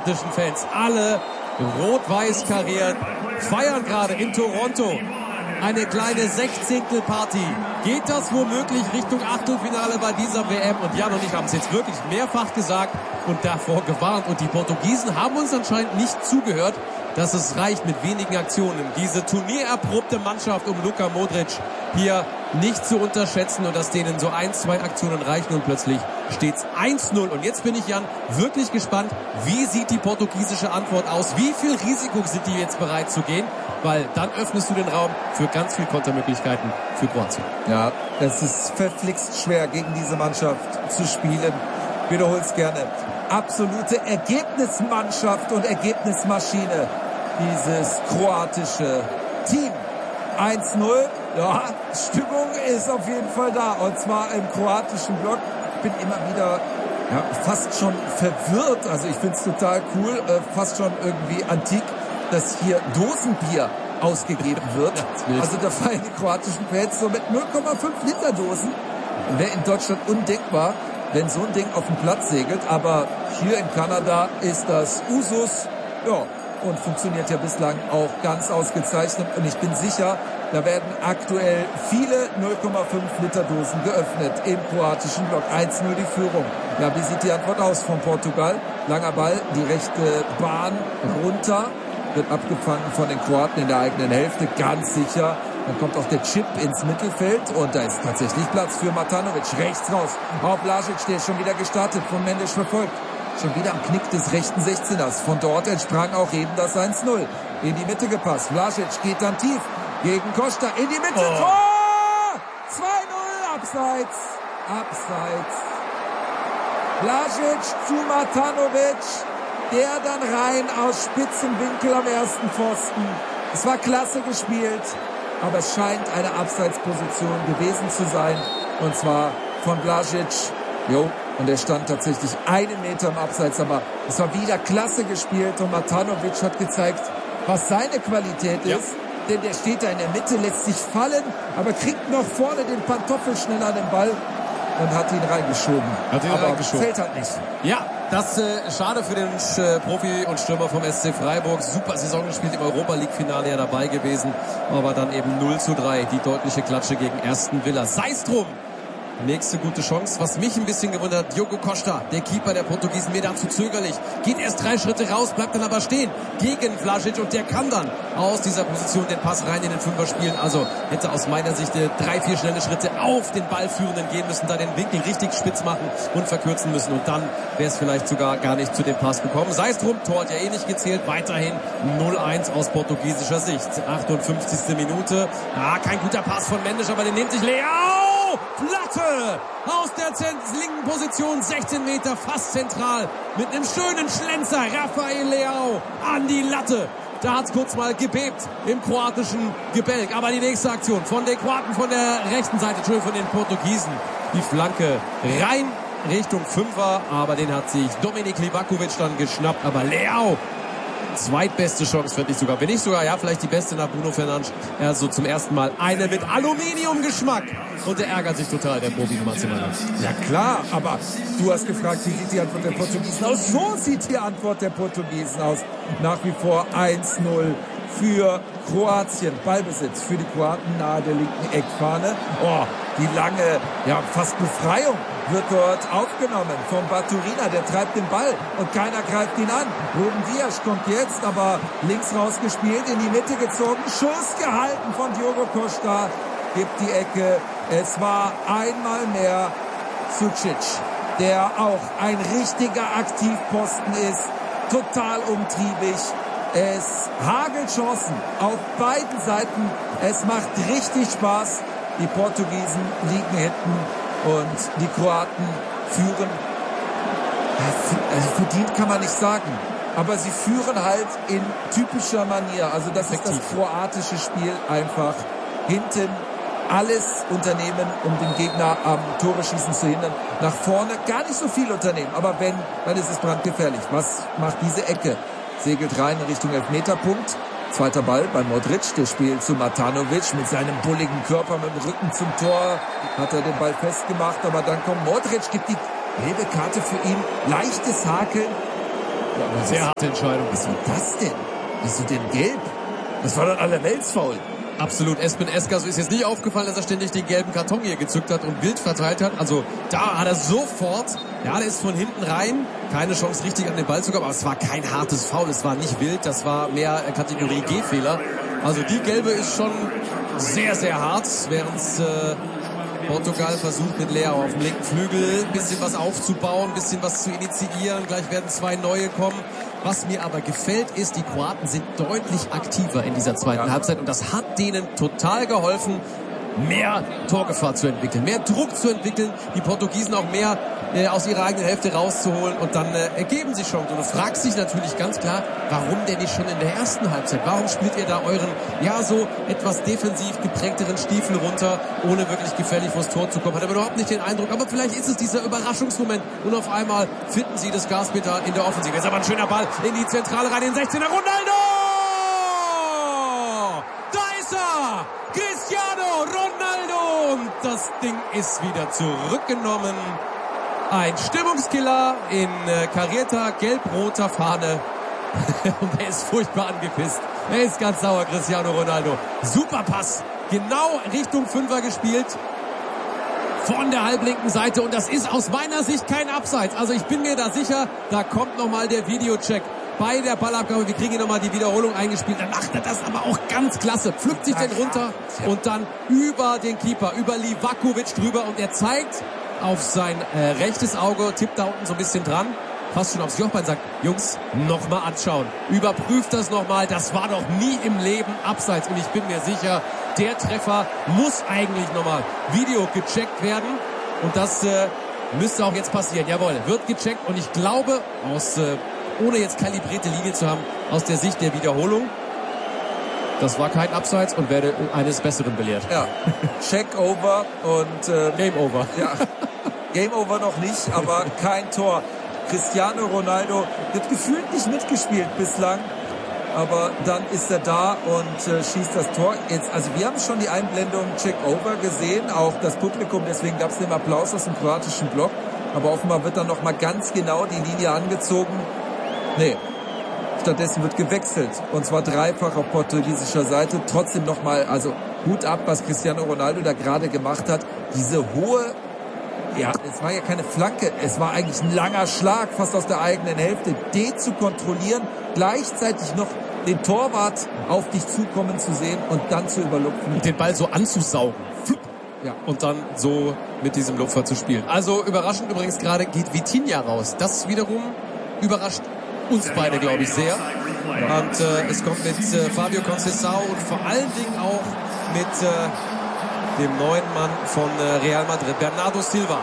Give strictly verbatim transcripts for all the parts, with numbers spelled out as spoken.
kroatischen Fans. Alle rot-weiß kariert, feiern gerade in Toronto eine kleine Sechzehntelparty. Geht das womöglich Richtung Achtelfinale bei dieser W M? Und Jan und ich haben es jetzt wirklich mehrfach gesagt und davor gewarnt. Und die Portugiesen haben uns anscheinend nicht zugehört, dass es reicht mit wenigen Aktionen. Diese turniererprobte Mannschaft um Luka Modric hier nicht zu unterschätzen und dass denen so ein, zwei Aktionen reichen und plötzlich steht's eins null. Und jetzt bin ich, Jan, wirklich gespannt, wie sieht die portugiesische Antwort aus? Wie viel Risiko sind die jetzt bereit zu gehen? Weil dann öffnest du den Raum für ganz viel Kontermöglichkeiten für Kroatien. Ja, es ist verflixt schwer, gegen diese Mannschaft zu spielen. Wiederhol's gerne. Absolute Ergebnismannschaft und Ergebnismaschine. Dieses kroatische Team. eins null. Ja, Stimmung ist auf jeden Fall da. Und zwar im kroatischen Block. Ich bin immer wieder ja, fast schon verwirrt. Also ich finde es total cool, äh, fast schon irgendwie antik, dass hier Dosenbier ausgegeben wird. Also da fallen die kroatischen Fans so mit null Komma fünf Liter Dosen. Wäre in Deutschland undenkbar, wenn so ein Ding auf den Platz segelt. Aber hier in Kanada ist das Usus. Ja, und funktioniert ja bislang auch ganz ausgezeichnet. Und ich bin sicher, da werden aktuell viele null Komma fünf Liter Dosen geöffnet im kroatischen Block. eins null die Führung. Ja, wie sieht die Antwort aus von Portugal? Langer Ball, die rechte Bahn runter, wird abgefangen von den Kroaten in der eigenen Hälfte, ganz sicher. Dann kommt auch der Chip ins Mittelfeld und da ist tatsächlich Platz für Matanovic. Rechts raus auf Blažić, der ist schon wieder gestartet, von Mendes verfolgt. Schon wieder am Knick des rechten sechzehners. Von dort entsprang auch eben das eins null. In die Mitte gepasst. Blažić geht dann tief gegen Costa. In die Mitte. Oh. Tor! zwei null. Abseits. Abseits. Blažić zu Matanovic. Der dann rein aus spitzem Winkel am ersten Pfosten. Es war klasse gespielt. Aber es scheint eine Abseitsposition gewesen zu sein. Und zwar von Blažić. Jo. Und er stand tatsächlich einen Meter im Abseits, aber es war wieder klasse gespielt und Matanovic hat gezeigt, was seine Qualität ist. Ja. Denn der steht da in der Mitte, lässt sich fallen, aber kriegt noch vorne den Pantoffel schnell an den Ball und hat ihn reingeschoben. Hat ihn aber reingeschoben. Fällt halt nicht. Ja, das äh, schade für den äh, Profi und Stürmer vom S C Freiburg. Super Saison gespielt, im Europa-League-Finale ja dabei gewesen, aber dann eben null zu drei, die deutliche Klatsche gegen Aston Villa. Sei's drum! Nächste gute Chance. Was mich ein bisschen gewundert, Diogo Costa, der Keeper der Portugiesen, mir dazu zögerlich. Geht erst drei Schritte raus, bleibt dann aber stehen gegen Blažić und der kann dann aus dieser Position den Pass rein in den Fünfer spielen. Also hätte aus meiner Sicht drei, vier schnelle Schritte auf den Ballführenden gehen müssen, da den Winkel richtig spitz machen und verkürzen müssen. Und dann wäre es vielleicht sogar gar nicht zu dem Pass gekommen. Sei es drum, Tor hat ja eh nicht gezählt. Weiterhin null eins aus portugiesischer Sicht. achtundfünfzigste Minute. Ah, kein guter Pass von Mendes, aber den nimmt sich Leao. Platte aus der linken Position, sechzehn Meter, fast zentral, mit einem schönen Schlenzer, Rafael Leao an die Latte. Da hat's kurz mal gebebt im kroatischen Gebälk. Aber die nächste Aktion von den Kroaten von der rechten Seite, Entschuldigung, von den Portugiesen. Die Flanke rein Richtung Fünfer, aber den hat sich Dominik Livakovic dann geschnappt. Aber Leao, zweitbeste Chance, finde ich sogar. Wenn nicht sogar, ja, vielleicht die beste nach Bruno Fernandes. Er hat so zum ersten Mal eine mit Aluminiumgeschmack. Und er ärgert sich total, der Profi Marzimaner. Ja klar, aber du hast gefragt, wie sieht die Antwort der Portugiesen aus? So sieht die Antwort der Portugiesen aus. Nach wie vor eins null für Kroatien. Ballbesitz für die Kroaten nahe der linken Eckfahne. Oh, die lange, ja, fast Befreiung wird dort aufgenommen von Baturina. Der treibt den Ball und keiner greift ihn an. Ruben Dias kommt jetzt, aber links rausgespielt, in die Mitte gezogen. Schuss gehalten von Diogo Costa. Gibt die Ecke. Es war einmal mehr Sucic, der auch ein richtiger Aktivposten ist. Total umtriebig. Es hagelt Chancen auf beiden Seiten. Es macht richtig Spaß. Die Portugiesen liegen hinten und die Kroaten führen. Also verdient kann man nicht sagen. Aber sie führen halt in typischer Manier. Also das ist das kroatische Spiel einfach. Hinten alles unternehmen, um den Gegner am Tore-Schießen zu hindern. Nach vorne gar nicht so viel unternehmen. Aber wenn, dann ist es brandgefährlich. Was macht diese Ecke? Segelt rein in Richtung Elfmeterpunkt. Zweiter Ball bei Modric. Der spielt zu Matanovic mit seinem bulligen Körper, mit dem Rücken zum Tor. Hat er den Ball festgemacht. Aber dann kommt Modric, gibt die gelbe Karte für ihn. Leichtes Hakeln. Ja, sehr harte Entscheidung. Was war das denn? Wieso denn gelb? Das war doch allerweltsfaul. Absolut. Espen Eskasu ist jetzt nicht aufgefallen, dass er ständig den gelben Karton hier gezückt hat und wild verteilt hat. Also da hat er sofort, ja, der ist von hinten rein. Keine Chance richtig an den Ball zu kommen, aber es war kein hartes Foul. Es war nicht wild, das war mehr Kategorie G-Fehler. Also die gelbe ist schon sehr, sehr hart, während äh, Portugal versucht mit Leao auf dem linken Flügel ein bisschen was aufzubauen, ein bisschen was zu initiieren. Gleich werden zwei neue kommen. Was mir aber gefällt, ist, die Kroaten sind deutlich aktiver in dieser zweiten ja. Halbzeit und das hat denen total geholfen, mehr Torgefahr zu entwickeln, mehr Druck zu entwickeln, die Portugiesen auch mehr äh, aus ihrer eigenen Hälfte rauszuholen und dann äh, ergeben sich Chancen. Und du fragst dich natürlich ganz klar, warum denn nicht schon in der ersten Halbzeit? Warum spielt ihr da euren, ja, so etwas defensiv geprägteren Stiefel runter, ohne wirklich gefährlich vors Tor zu kommen? Hat aber überhaupt nicht den Eindruck, aber vielleicht ist es dieser Überraschungsmoment und auf einmal finden sie das Gaspedal in der Offensive. Jetzt aber ein schöner Ball in die Zentrale rein, in den sechzehner, Ronaldo! Da ist er! Cristiano Ronaldo! Und das Ding ist wieder zurückgenommen. Ein Stimmungskiller in äh, karierter gelb-roter Fahne. Und er ist furchtbar angepisst. Er ist ganz sauer, Cristiano Ronaldo. Super Pass. Genau Richtung Fünfer gespielt. Von der halblinken Seite. Und das ist aus meiner Sicht kein Abseits. Also ich bin mir da sicher, da kommt nochmal der Videocheck bei der Ballabgabe. Wir kriegen hier nochmal die Wiederholung eingespielt. Dann macht er das aber auch ganz klasse. Pflückt sich den runter und dann über den Keeper, über Livakovic drüber. Und er zeigt auf sein äh, rechtes Auge, tippt da unten so ein bisschen dran, fast schon aufs Jochbein, sagt, Jungs, nochmal anschauen. Überprüft das nochmal. Das war doch nie im Leben Abseits. Und ich bin mir sicher, der Treffer muss eigentlich nochmal Video gecheckt werden. Und das äh, müsste auch jetzt passieren. Jawohl, wird gecheckt. Und ich glaube, aus äh, ohne jetzt kalibrierte Linie zu haben, aus der Sicht der Wiederholung, das war kein Abseits und werde eines Besseren belehrt. Ja, Check over und äh, Game over. Ja, Game over noch nicht, aber kein Tor. Cristiano Ronaldo wird gefühlt nicht mitgespielt bislang, aber dann ist er da und äh, schießt das Tor. Jetzt, also wir haben schon die Einblendung Check over gesehen, auch das Publikum, deswegen gab es den Applaus aus dem kroatischen Block, aber offenbar wird dann noch mal ganz genau die Linie angezogen. Nee. Stattdessen wird gewechselt. Und zwar dreifach auf portugiesischer Seite. Trotzdem nochmal, also Hut ab, was Cristiano Ronaldo da gerade gemacht hat. Diese hohe, ja, es war ja keine Flanke. Es war eigentlich ein langer Schlag, fast aus der eigenen Hälfte. Den zu kontrollieren, gleichzeitig noch den Torwart auf dich zukommen zu sehen und dann zu überlupfen. Und den Ball so anzusaugen. Ja. Und dann so mit diesem Lupfer zu spielen. Also überraschend übrigens gerade geht Vitinha raus. Das wiederum überrascht uns beide, glaube ich, sehr. Und äh, es kommt mit äh, Fabio Conceição und vor allen Dingen auch mit äh, dem neuen Mann von äh, Real Madrid, Bernardo Silva.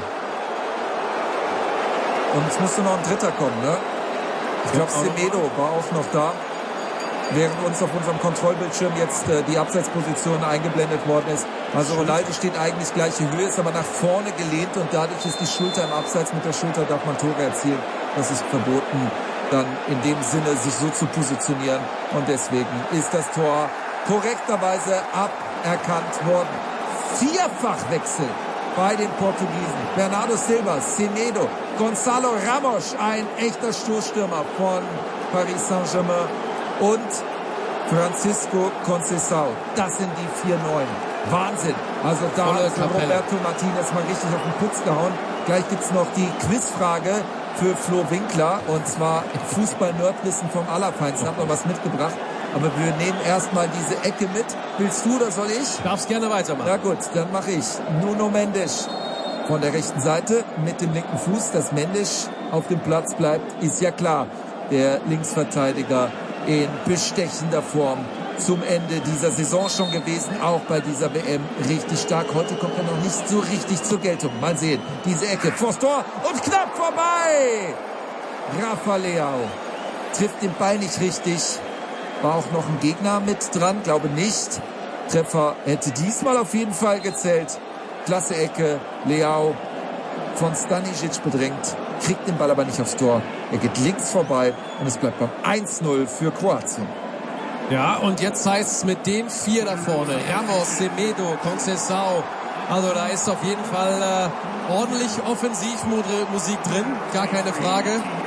Und es musste noch ein dritter kommen, ne? Ich glaube, Semedo war auch noch da. Während uns auf unserem Kontrollbildschirm jetzt äh, die Abseitsposition eingeblendet worden ist. Also Ronaldo steht eigentlich gleiche Höhe, ist aber nach vorne gelehnt und dadurch ist die Schulter im Abseits. Mit der Schulter darf man Tore erzielen. Das ist verboten, dann in dem Sinne sich so zu positionieren. Und deswegen ist das Tor korrekterweise aberkannt worden. Vierfachwechsel bei den Portugiesen. Bernardo Silva, Semedo, Gonzalo Ramos, ein echter Stoßstürmer von Paris Saint-Germain und Francisco Conceição. Das sind die vier Neuen. Wahnsinn. Also da hat Roberto Martinez mal richtig auf den Putz gehauen. Gleich gibt's noch die Quizfrage für Flo Winkler, und zwar Fußball-Nerdwissen vom Allerfeinsten. Hab noch was mitgebracht, aber wir nehmen erstmal diese Ecke mit. Willst du oder soll ich? Darfst gerne weitermachen. Ja gut, dann mache ich. Nuno Mendes von der rechten Seite mit dem linken Fuß. Dass Mendes auf dem Platz bleibt, ist ja klar. Der Linksverteidiger in bestechender Form zum Ende dieser Saison schon gewesen, auch bei dieser W M richtig stark. Heute kommt er noch nicht so richtig zur Geltung. Mal sehen, diese Ecke vors Tor und knapp vorbei. Rafa Leao trifft den Ball nicht richtig. War auch noch ein Gegner mit dran, glaube nicht. Treffer hätte diesmal auf jeden Fall gezählt. Klasse Ecke, Leao von Stanisic bedrängt, kriegt den Ball aber nicht aufs Tor. Er geht links vorbei und es bleibt beim eins null für Kroatien. Ja, und jetzt heißt es mit den vier da vorne, Ramos, Semedo, Conceição, also da ist auf jeden Fall äh, ordentlich Offensivmusik drin, gar keine Frage.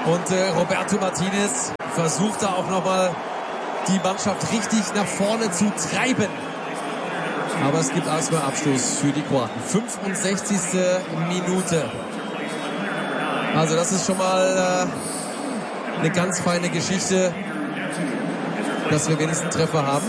Und äh, Roberto Martinez versucht da auch nochmal die Mannschaft richtig nach vorne zu treiben. Aber es gibt erstmal Abschluss für die Kroaten. fünfundsechzigste Minute. Also das ist schon mal äh, eine ganz feine Geschichte, dass wir wenigstens einen Treffer haben.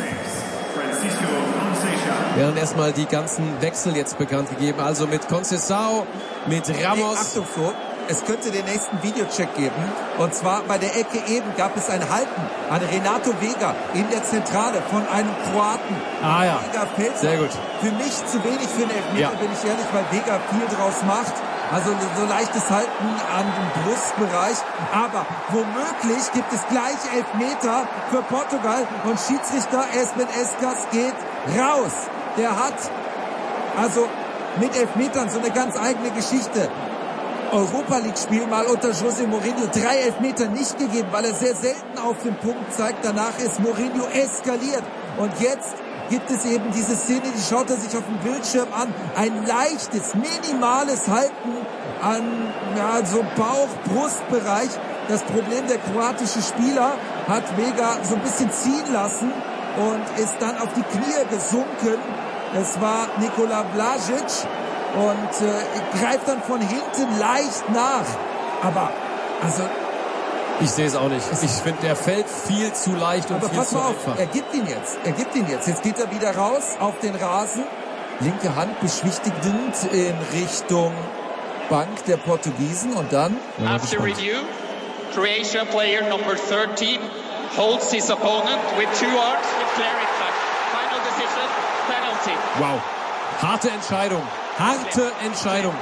Während erstmal die ganzen Wechsel jetzt bekannt gegeben. Also mit Conceição, mit Ramos. Hey, Achtung so, es könnte den nächsten Videocheck geben. Und zwar bei der Ecke eben gab es ein Halten an Renato Vega in der Zentrale von einem Kroaten. Ah ja, Vega fällt sehr gut. Für mich zu wenig für einen Elfmeter, Ja. bin ich ehrlich, weil Vega viel draus macht. Also so leichtes Halten an dem Brustbereich. Aber womöglich gibt es gleich Elfmeter für Portugal. Und Schiedsrichter Esben Eskas geht raus. Der hat also mit Elfmetern so eine ganz eigene Geschichte. Europa-League-Spiel mal unter José Mourinho drei Elfmeter nicht gegeben, weil er sehr selten auf den Punkt zeigt. Danach ist Mourinho eskaliert. Und jetzt gibt es eben diese Szene, die schaut er sich auf dem Bildschirm an. Ein leichtes, minimales Halten an ja, so Bauch-Brustbereich. Das Problem, der kroatische Spieler hat Vega so ein bisschen ziehen lassen und ist dann auf die Knie gesunken. Es war Nikola Blažić und äh, greift dann von hinten leicht nach. Aber, also... Ich sehe es auch nicht. Ich finde, der fällt viel zu leicht und Aber viel pass zu mal auf, einfach. er gibt ihn jetzt. Er gibt ihn jetzt. Jetzt geht er wieder raus auf den Rasen. Linke Hand beschwichtigend in Richtung Bank der Portugiesen und dann... Ja, After gespannt. review, Croatia player number thirteen holds his opponent with two arms, declaring fact. Final decision, penalty. Wow. Harte Entscheidung. Harte Entscheidung.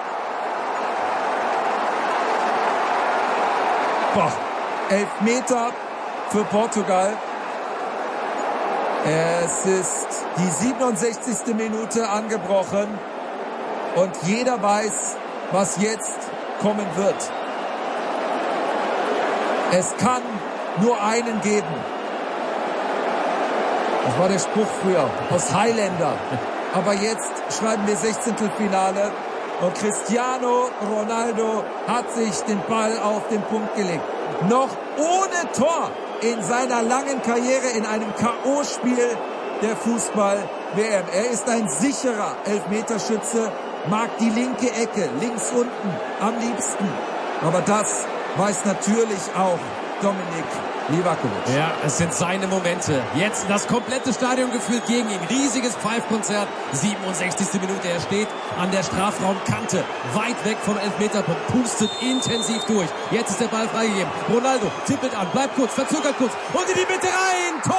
Boah, Elfmeter für Portugal. Es ist die siebenundsechzigste Minute angebrochen und jeder weiß, was jetzt kommen wird. Es kann nur einen geben. Das war der Spruch früher aus Highlander. Aber jetzt schreiben wir Sechzehntelfinale. Und Cristiano Ronaldo hat sich den Ball auf den Punkt gelegt. Noch ohne Tor in seiner langen Karriere in einem K O-Spiel der Fußball-W M. Er ist ein sicherer Elfmeterschütze, mag die linke Ecke, links unten am liebsten. Aber das weiß natürlich auch Dominik Livakovic. Ja, es sind seine Momente. Jetzt das komplette Stadion gefühlt gegen ihn. Riesiges Pfeifkonzert. siebenundsechzigste Minute. Er steht an der Strafraumkante. Weit weg vom Elfmeterpunkt. Pustet intensiv durch. Jetzt ist der Ball freigegeben. Ronaldo tippelt an. Bleibt kurz. Verzögert kurz. Und in die Mitte rein. Tor!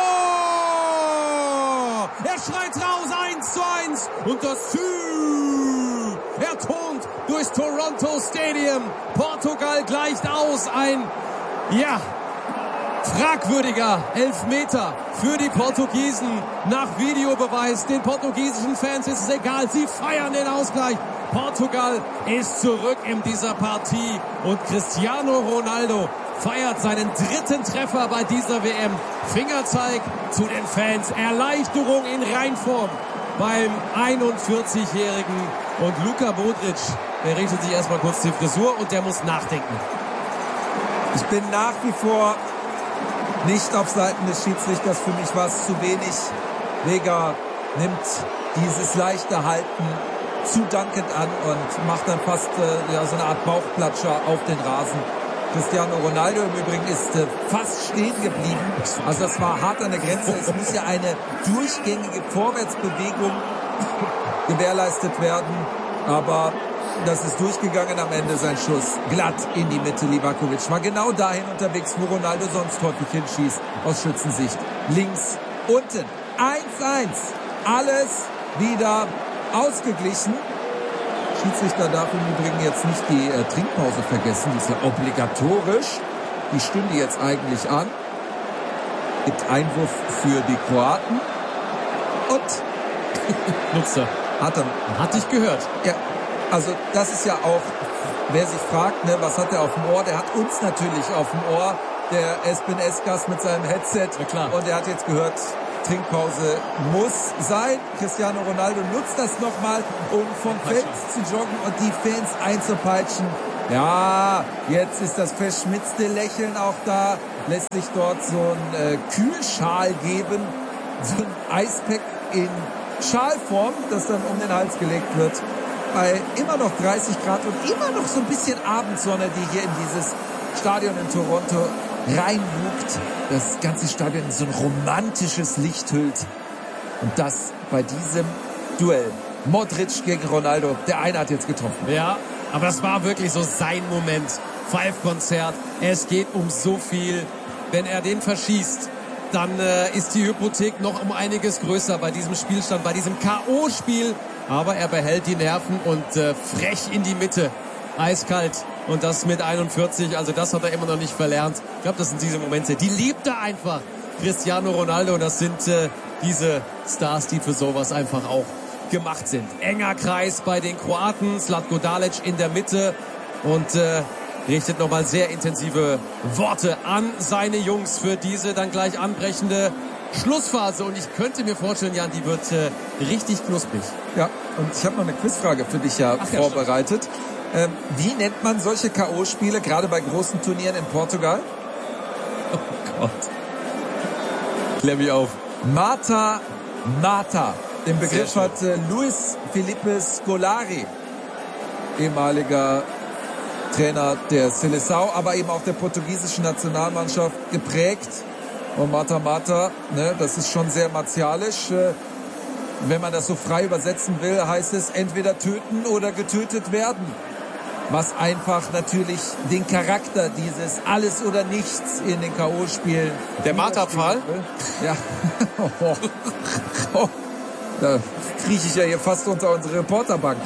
Er schreit raus. eins zu eins. Und das Sü ertont durchs Toronto Stadium. Portugal gleicht aus. Ein, ja... fragwürdiger Elfmeter für die Portugiesen nach Videobeweis. Den portugiesischen Fans ist es egal. Sie feiern den Ausgleich. Portugal ist zurück in dieser Partie und Cristiano Ronaldo feiert seinen dritten Treffer bei dieser W M. Fingerzeig zu den Fans. Erleichterung in Reinform beim einundvierzigjährigen. Und Luka Modric, der richtet sich erstmal kurz die Frisur und der muss nachdenken. Ich bin nach wie vor nicht auf Seiten des Schiedsrichters. Für mich war es zu wenig. Vega nimmt dieses leichte Halten zu dankend an und macht dann fast äh, ja, so eine Art Bauchplatscher auf den Rasen. Cristiano Ronaldo im Übrigen ist äh, fast stehen geblieben. Also das war hart an der Grenze. Es muss ja eine durchgängige Vorwärtsbewegung gewährleistet werden. Aber das ist durchgegangen am Ende, sein Schuss glatt in die Mitte. Livakovic war genau dahin unterwegs, wo Ronaldo sonst häufig hinschießt, aus Schützensicht. Links, unten, eins eins. Alles wieder ausgeglichen. Schiedsrichter darf im Übrigen jetzt nicht die äh, Trinkpause vergessen. Die ist ja obligatorisch. Die stünde jetzt eigentlich an. Gibt Einwurf für die Kroaten. Und Nutzt er. hat er. Hat dich gehört. Ja, also das ist ja auch, wer sich fragt, ne, was hat er auf dem Ohr? Der hat uns natürlich auf dem Ohr, der Esben Eskas mit seinem Headset. Ja, klar. Und er hat jetzt gehört, Trinkpause muss sein. Cristiano Ronaldo nutzt das nochmal, um vom Feld zu joggen und die Fans einzupeitschen. Ja, jetzt ist das verschmitzte Lächeln auch da. Lässt sich dort so ein äh, Kühlschal geben. So ein Eispack in Schalform, das dann um den Hals gelegt wird. Bei immer noch dreißig Grad und immer noch so ein bisschen Abendsonne, die hier in dieses Stadion in Toronto reinlugt. Das ganze Stadion in so ein romantisches Licht hüllt. Und das bei diesem Duell. Modric gegen Ronaldo. Der eine hat jetzt getroffen. Ja, aber das war wirklich so sein Moment. Five-Konzert. Es geht um so viel. Wenn er den verschießt, dann äh, ist die Hypothek noch um einiges größer bei diesem Spielstand, bei diesem K O-Spiel. Aber er behält die Nerven und äh, frech in die Mitte. Eiskalt. Und das mit einundvierzig. Also das hat er immer noch nicht verlernt. Ich glaube, das sind diese Momente. Die liebt er einfach. Cristiano Ronaldo. Das sind äh, diese Stars, die für sowas einfach auch gemacht sind. Enger Kreis bei den Kroaten. Zlatko Dalic in der Mitte. Und äh, richtet nochmal sehr intensive Worte an seine Jungs für diese dann gleich anbrechende Schlussphase. Und ich könnte mir vorstellen, Jan, die wird äh, richtig knusprig. Ja, und ich habe noch eine Quizfrage für dich ja, Ach, ja vorbereitet. Ähm, wie nennt man solche K O-Spiele, gerade bei großen Turnieren in Portugal? Oh Gott. Klär mich auf. Mata Mata. Den Begriff hat äh, Luis Felipe Scolari, ehemaliger Trainer der Seleção, aber eben auch der portugiesischen Nationalmannschaft geprägt. Und Mata Mata, ne, das ist schon sehr martialisch. Äh, wenn man das so frei übersetzen will, heißt es entweder töten oder getötet werden. Was einfach natürlich den Charakter dieses Alles oder Nichts in den K O-Spielen... Der Mata-Pfahl? Ja. oh. Oh. Da krieche ich ja hier fast unter unsere Reporterbank.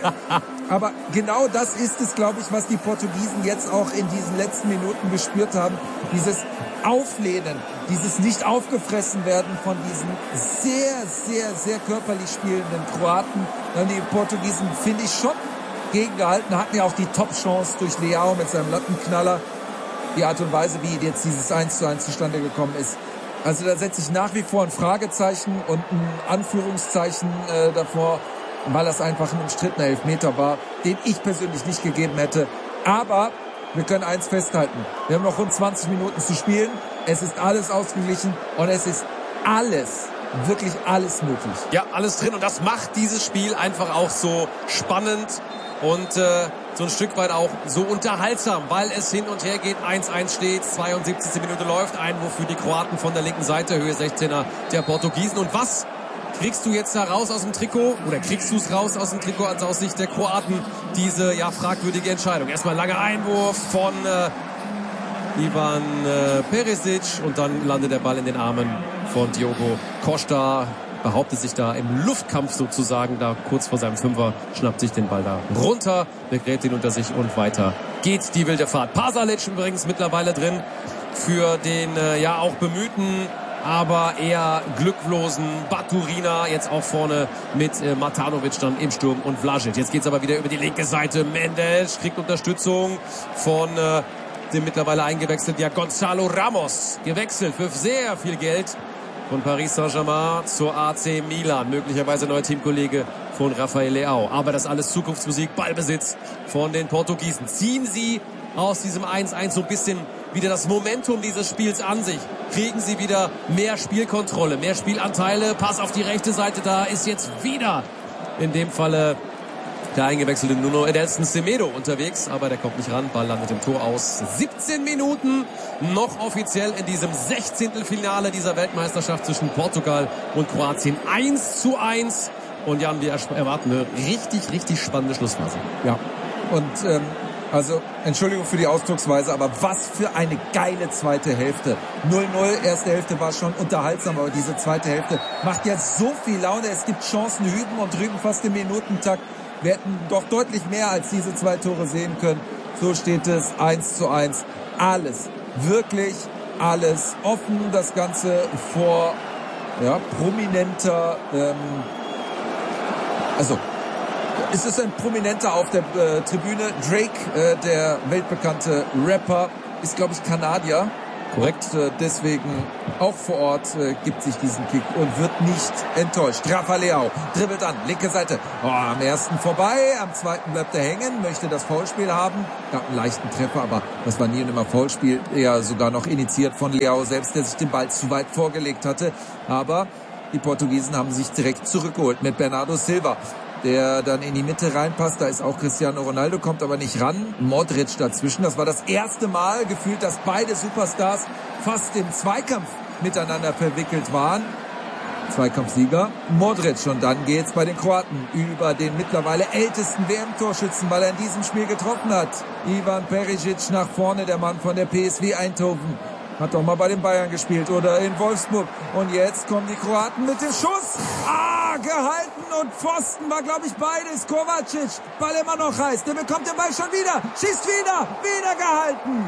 Aber genau das ist es, glaube ich, was die Portugiesen jetzt auch in diesen letzten Minuten gespürt haben. Dieses Auflehnen, dieses nicht aufgefressen werden von diesen sehr, sehr, sehr körperlich spielenden Kroaten. Die Portugiesen, finde ich, schon gegengehalten, hatten ja auch die Top-Chance durch Leao mit seinem Lattenknaller. Die Art und Weise, wie jetzt dieses eins zu eins zustande gekommen ist. Also da setze ich nach wie vor ein Fragezeichen und ein Anführungszeichen äh, davor, weil das einfach ein umstrittener Elfmeter war, den ich persönlich nicht gegeben hätte. Aber wir können eins festhalten. Wir haben noch rund zwanzig Minuten zu spielen. Es ist alles ausgeglichen und es ist alles, wirklich alles möglich. Ja, alles drin und das macht dieses Spiel einfach auch so spannend und äh, so ein Stück weit auch so unterhaltsam, weil es hin und her geht. eins eins steht, zweiundsiebzigste Minute läuft. Einwurf für die Kroaten von der linken Seite, Höhe sechzehner der Portugiesen. Und was kriegst du jetzt da raus aus dem Trikot? Oder kriegst du es raus aus dem Trikot als aus Sicht der Kroaten? Diese ja fragwürdige Entscheidung. Erstmal langer Einwurf von äh, Ivan äh, Perisic und dann landet der Ball in den Armen von Diogo Costa. Behauptet sich da im Luftkampf sozusagen, da kurz vor seinem Fünfer, schnappt sich den Ball da runter, begräbt ihn unter sich und weiter geht die wilde Fahrt. Pasalic übrigens mittlerweile drin für den äh, ja auch bemühten, aber eher glücklosen Baturina, jetzt auch vorne mit äh, Matanovic dann im Sturm und Vlasic. Jetzt geht's aber wieder über die linke Seite. Mendes kriegt Unterstützung von äh, dem mittlerweile eingewechselten ja Gonzalo Ramos, gewechselt für sehr viel Geld. Von Paris Saint-Germain zur A C Milan. Möglicherweise neuer Teamkollege von Rafael Leao. Aber das alles Zukunftsmusik, Ballbesitz von den Portugiesen. Ziehen sie aus diesem eins eins so ein bisschen wieder das Momentum dieses Spiels an sich. Kriegen sie wieder mehr Spielkontrolle, mehr Spielanteile. Pass auf die rechte Seite, da ist jetzt wieder in dem Falle der eingewechselte Nuno Edelson Semedo unterwegs, aber der kommt nicht ran. Ball landet im Tor aus. siebzehn Minuten noch offiziell in diesem Sechzehntelfinale dieser Weltmeisterschaft zwischen Portugal und Kroatien. eins zu eins. Und Jan, wir erwarten eine richtig, richtig spannende Schlussphase. Ja, und ähm, also Entschuldigung für die Ausdrucksweise, aber was für eine geile zweite Hälfte. null null, erste Hälfte war schon unterhaltsam, aber diese zweite Hälfte macht ja so viel Laune. Es gibt Chancen hüben und drüben fast im Minutentakt. Wir hätten doch deutlich mehr als diese zwei Tore sehen können. So steht es eins zu eins. Alles, wirklich alles offen. Das Ganze vor ja, prominenter, ähm, also es ist ein Prominenter auf der äh, Tribüne. Drake, äh, der weltbekannte Rapper, ist glaube ich Kanadier. Korrekt. Und äh, deswegen auch vor Ort äh, gibt sich diesen Kick und wird nicht enttäuscht. Rafa Leao dribbelt an, linke Seite. Oh, am ersten vorbei, am zweiten bleibt er hängen, möchte das Foulspiel haben. Gab einen leichten Treffer, aber das war nie und immer Foulspiel. Eher sogar noch initiiert von Leao selbst, der sich den Ball zu weit vorgelegt hatte. Aber die Portugiesen haben sich direkt zurückgeholt mit Bernardo Silva, der dann in die Mitte reinpasst. Da ist auch Cristiano Ronaldo, kommt aber nicht ran. Modric dazwischen. Das war das erste Mal gefühlt, dass beide Superstars fast im Zweikampf miteinander verwickelt waren. Zweikampfsieger Modric. Und dann geht's bei den Kroaten über den mittlerweile ältesten W M-Torschützen, weil er in diesem Spiel getroffen hat. Ivan Perisic nach vorne, der Mann von der P S V Eindhoven. Hat doch mal bei den Bayern gespielt oder in Wolfsburg. Und jetzt kommen die Kroaten mit dem Schuss. Ah, gehalten und Pfosten war, glaube ich, beides. Kovacic, Ball immer noch heiß. Der bekommt den Ball schon wieder. Schießt wieder. Wieder gehalten.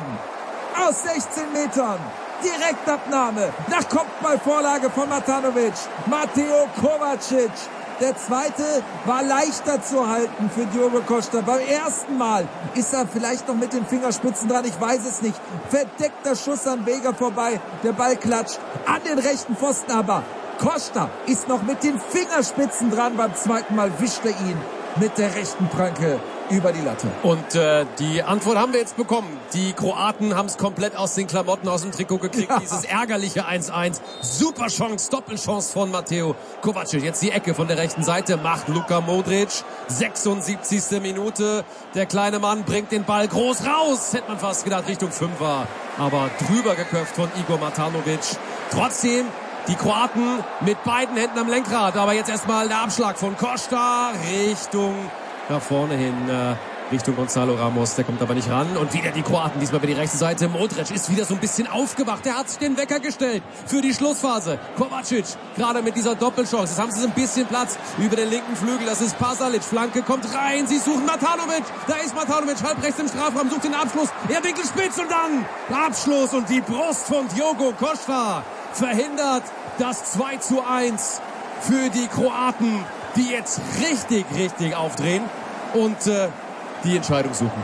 Aus sechzehn Metern. Direktabnahme. Nach Kopfballvorlage von Matanovic. Mateo Kovacic. Der zweite war leichter zu halten für Diogo Costa. Beim ersten Mal ist er vielleicht noch mit den Fingerspitzen dran, ich weiß es nicht. Verdeckter Schuss an Vega vorbei. Der Ball klatscht an den rechten Pfosten, aber Costa ist noch mit den Fingerspitzen dran. Beim zweiten Mal wischt er ihn mit der rechten Pranke über die Latte. Und äh, die Antwort haben wir jetzt bekommen. Die Kroaten haben es komplett aus den Klamotten, aus dem Trikot gekriegt. Ja. Dieses ärgerliche eins eins. Super Chance, Doppelchance von Mateo Kovacic. Jetzt die Ecke von der rechten Seite macht Luka Modric. sechsundsiebzigste Minute. Der kleine Mann bringt den Ball groß raus. Hätte man fast gedacht, Richtung Fünfer. Aber drüber geköpft von Igor Matanovic. Trotzdem die Kroaten mit beiden Händen am Lenkrad. Aber jetzt erstmal der Abschlag von Costa Richtung da vorne hin, äh, Richtung Gonzalo Ramos. Der kommt aber nicht ran. Und wieder die Kroaten, diesmal über die rechte Seite. Modric ist wieder so ein bisschen aufgewacht. Der hat sich den Wecker gestellt für die Schlussphase. Kovacic, gerade mit dieser Doppelchance. Jetzt haben sie so ein bisschen Platz über den linken Flügel. Das ist Pasalic. Flanke kommt rein. Sie suchen Matanovic. Da ist Matanovic, halb rechts im Strafraum, sucht den Abschluss. Er winkelt spitz und dann der Abschluss. Und die Brust von Diogo Costa verhindert das zwei zu eins für die Kroaten, die jetzt richtig, richtig aufdrehen und äh, die Entscheidung suchen.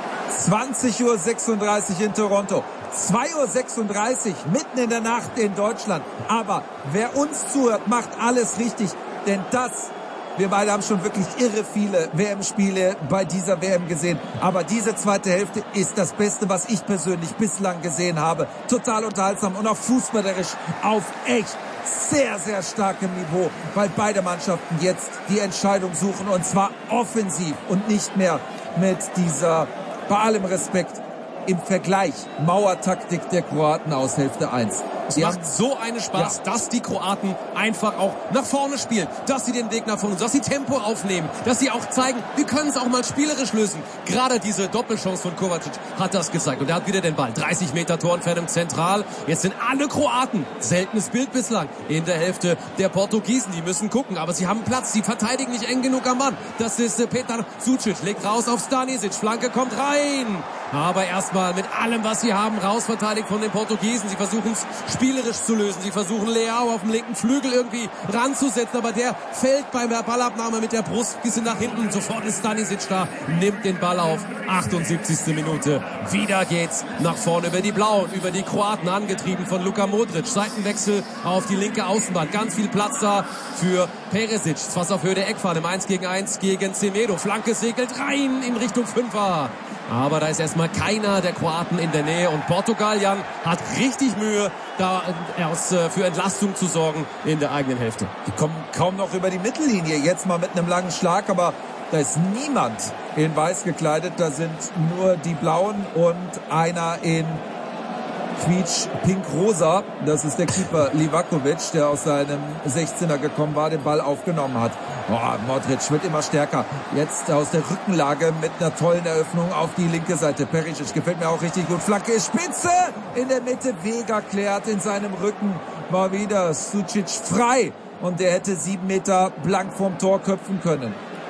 zwanzig Uhr sechsunddreißig in Toronto. zwei Uhr sechsunddreißig mitten in der Nacht in Deutschland. Aber wer uns zuhört, macht alles richtig. Denn das, wir beide haben schon wirklich irre viele W M-Spiele bei dieser W M gesehen. Aber diese zweite Hälfte ist das Beste, was ich persönlich bislang gesehen habe. Total unterhaltsam und auch fußballerisch auf echt sehr, sehr starkem Niveau, weil beide Mannschaften jetzt die Entscheidung suchen und zwar offensiv und nicht mehr mit dieser, bei allem Respekt, im Vergleich Mauertaktik der Kroaten aus Hälfte eins. Es macht so einen Spaß, ja, dass die Kroaten einfach auch nach vorne spielen, dass sie den Weg nach vorne, dass sie Tempo aufnehmen, dass sie auch zeigen, wir können es auch mal spielerisch lösen. Gerade diese Doppelchance von Kovacic hat das gezeigt. Und er hat wieder den Ball. dreißig Meter Torentfernung zentral. Jetzt sind alle Kroaten, seltenes Bild bislang, in der Hälfte der Portugiesen. Die müssen gucken, aber sie haben Platz. Sie verteidigen nicht eng genug am Mann. Das ist Petar Sucic, legt raus auf Stanisic. Flanke kommt rein. Aber erstmal mit allem, was sie haben, rausverteidigt von den Portugiesen. Sie versuchen es spielerisch zu lösen. Sie versuchen Leao auf dem linken Flügel irgendwie ranzusetzen, aber der fällt bei der Ballabnahme mit der Brust ein bisschen nach hinten. Sofort ist Stanisic da, nimmt den Ball auf. achtundsiebzigste Minute. Wieder geht's nach vorne über die Blauen, über die Kroaten, angetrieben von Luka Modric. Seitenwechsel auf die linke Außenbahn. Ganz viel Platz da für Perisic. Fast auf Höhe der Eckfahne. Im eins gegen eins gegen Semedo. Flanke segelt rein in Richtung Fünfer. Aber da ist erstmal keiner der Kroaten in der Nähe. Und Portugal, Jan, hat richtig Mühe, da aus, für Entlastung zu sorgen in der eigenen Hälfte. Die kommen kaum noch über die Mittellinie. Jetzt mal mit einem langen Schlag, aber da ist niemand in weiß gekleidet. Da sind nur die Blauen und einer in quietsch pink-rosa. Das ist der Keeper Livakovic, der aus seinem sechzehner gekommen war, den Ball aufgenommen hat. Boah, Modric wird immer stärker. Jetzt aus der Rückenlage mit einer tollen Eröffnung auf die linke Seite. Perisic gefällt mir auch richtig gut. Flanke ist spitze. In der Mitte Vega klärt in seinem Rücken mal wieder Sucic frei. Und der hätte sieben Meter blank vorm Tor köpfen können.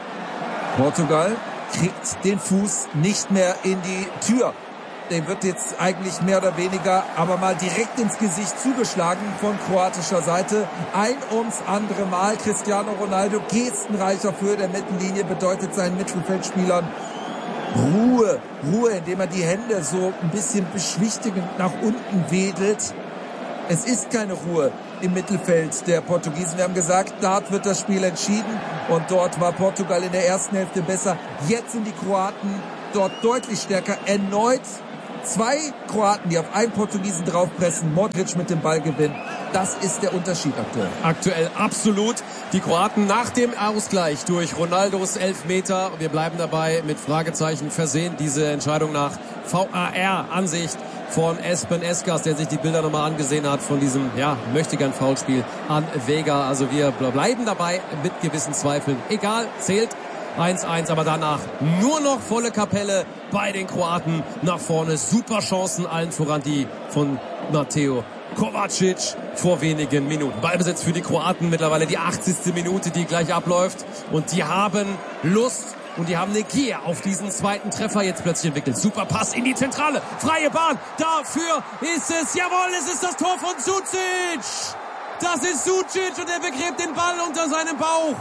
Portugal kriegt den Fuß nicht mehr in die Tür. Der wird jetzt eigentlich mehr oder weniger aber mal direkt ins Gesicht zugeschlagen von kroatischer Seite. Ein ums andere Mal. Cristiano Ronaldo gestenreich auf Höhe der Mittellinie, bedeutet seinen Mittelfeldspielern Ruhe, Ruhe, indem er die Hände so ein bisschen beschwichtigend nach unten wedelt. Es ist keine Ruhe im Mittelfeld der Portugiesen. Wir haben gesagt, dort wird das Spiel entschieden und dort war Portugal in der ersten Hälfte besser. Jetzt sind die Kroaten dort deutlich stärker. Erneut zwei Kroaten, die auf einen Portugiesen draufpressen. Modric mit dem Ball gewinnt. Das ist der Unterschied aktuell. Aktuell absolut. Die Kroaten nach dem Ausgleich durch Ronaldos Elfmeter. Wir bleiben dabei mit Fragezeichen versehen. Diese Entscheidung nach V A R-Ansicht von Espen Eskas, der sich die Bilder nochmal angesehen hat von diesem, ja, möchtegern Foulspiel an Vega. Also wir bleiben dabei mit gewissen Zweifeln. Egal, zählt eins eins, aber danach nur noch volle Kapelle bei den Kroaten nach vorne. Super Chancen, allen voran die von Mateo Kovacic vor wenigen Minuten. Ballbesitz für die Kroaten, mittlerweile die achtzigste Minute, die gleich abläuft. Und die haben Lust und die haben eine Gier auf diesen zweiten Treffer jetzt plötzlich entwickelt. Super Pass in die Zentrale, freie Bahn, dafür ist es, jawohl, es ist das Tor von Sucic. Das ist Sucic und er begräbt den Ball unter seinem Bauch.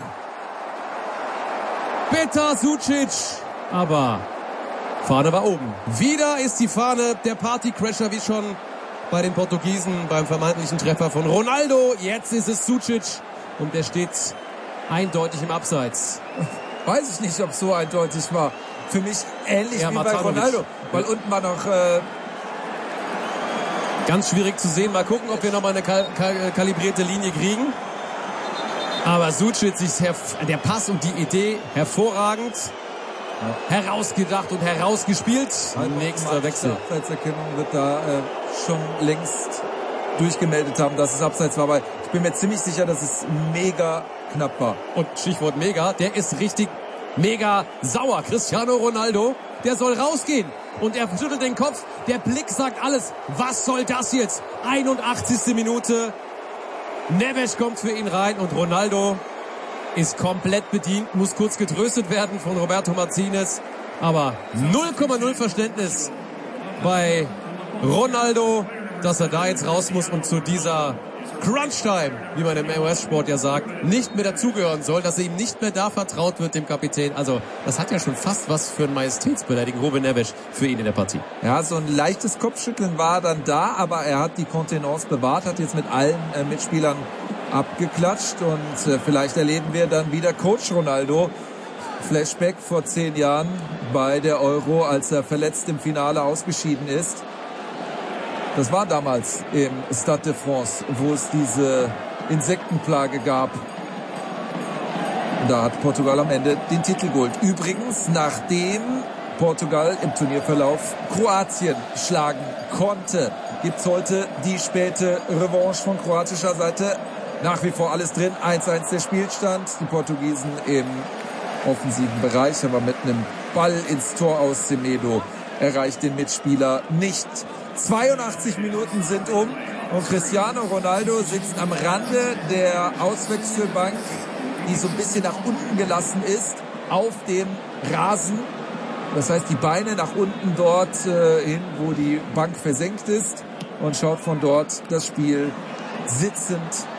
Petar Sucic, aber Fahne war oben. Wieder ist die Fahne der Partycrasher, wie schon bei den Portugiesen beim vermeintlichen Treffer von Ronaldo. Jetzt ist es Sucic und der steht eindeutig im Abseits. Weiß ich nicht, ob es so eindeutig war. Für mich ähnlich ja, wie bei Ronaldo, weil unten war noch... Äh Ganz schwierig zu sehen. Mal gucken, ob wir nochmal eine kal kal kalibrierte Linie kriegen. Aber Sucic, der Pass und die Idee hervorragend. Ja. Herausgedacht und herausgespielt. Also nächster Wechsel. Die Abseitserkennung wird da äh, schon längst durchgemeldet haben, dass es Abseits war. Aber ich bin mir ziemlich sicher, dass es mega knapp war. Und Stichwort mega, der ist richtig mega sauer. Cristiano Ronaldo, der soll rausgehen. Und er schüttelt den Kopf. Der Blick sagt alles. Was soll das jetzt? einundachtzigste Minute. Neves kommt für ihn rein und Ronaldo ist komplett bedient, muss kurz getröstet werden von Roberto Martinez. Aber null Komma null Verständnis bei Ronaldo, dass er da jetzt raus muss und zu dieser Crunch-Time, wie man im U S-Sport ja sagt, nicht mehr dazugehören soll, dass er ihm nicht mehr da vertraut wird, dem Kapitän. Also das hat ja schon fast was für einen Majestätsbeleidigen Ruben Neves für ihn in der Partie. Ja, so ein leichtes Kopfschütteln war dann da, aber er hat die Kontenance bewahrt, hat jetzt mit allen äh, Mitspielern abgeklatscht und äh, vielleicht erleben wir dann wieder Coach Ronaldo. Flashback vor zehn Jahren bei der Euro, als er verletzt im Finale ausgeschieden ist. Das war damals im Stade de France, wo es diese Insektenplage gab. Und da hat Portugal am Ende den Titel geholt. Übrigens, nachdem Portugal im Turnierverlauf Kroatien schlagen konnte, gibt's heute die späte Revanche von kroatischer Seite. Nach wie vor alles drin, eins eins der Spielstand. Die Portugiesen im offensiven Bereich, aber mit einem Ball ins Tor aus Semedo erreicht den Mitspieler nicht. zweiundachtzig Minuten sind um und Cristiano Ronaldo sitzt am Rande der Auswechselbank, die so ein bisschen nach unten gelassen ist, auf dem Rasen. Das heißt, die Beine nach unten dort äh, hin, wo die Bank versenkt ist, und schaut von dort das Spiel sitzend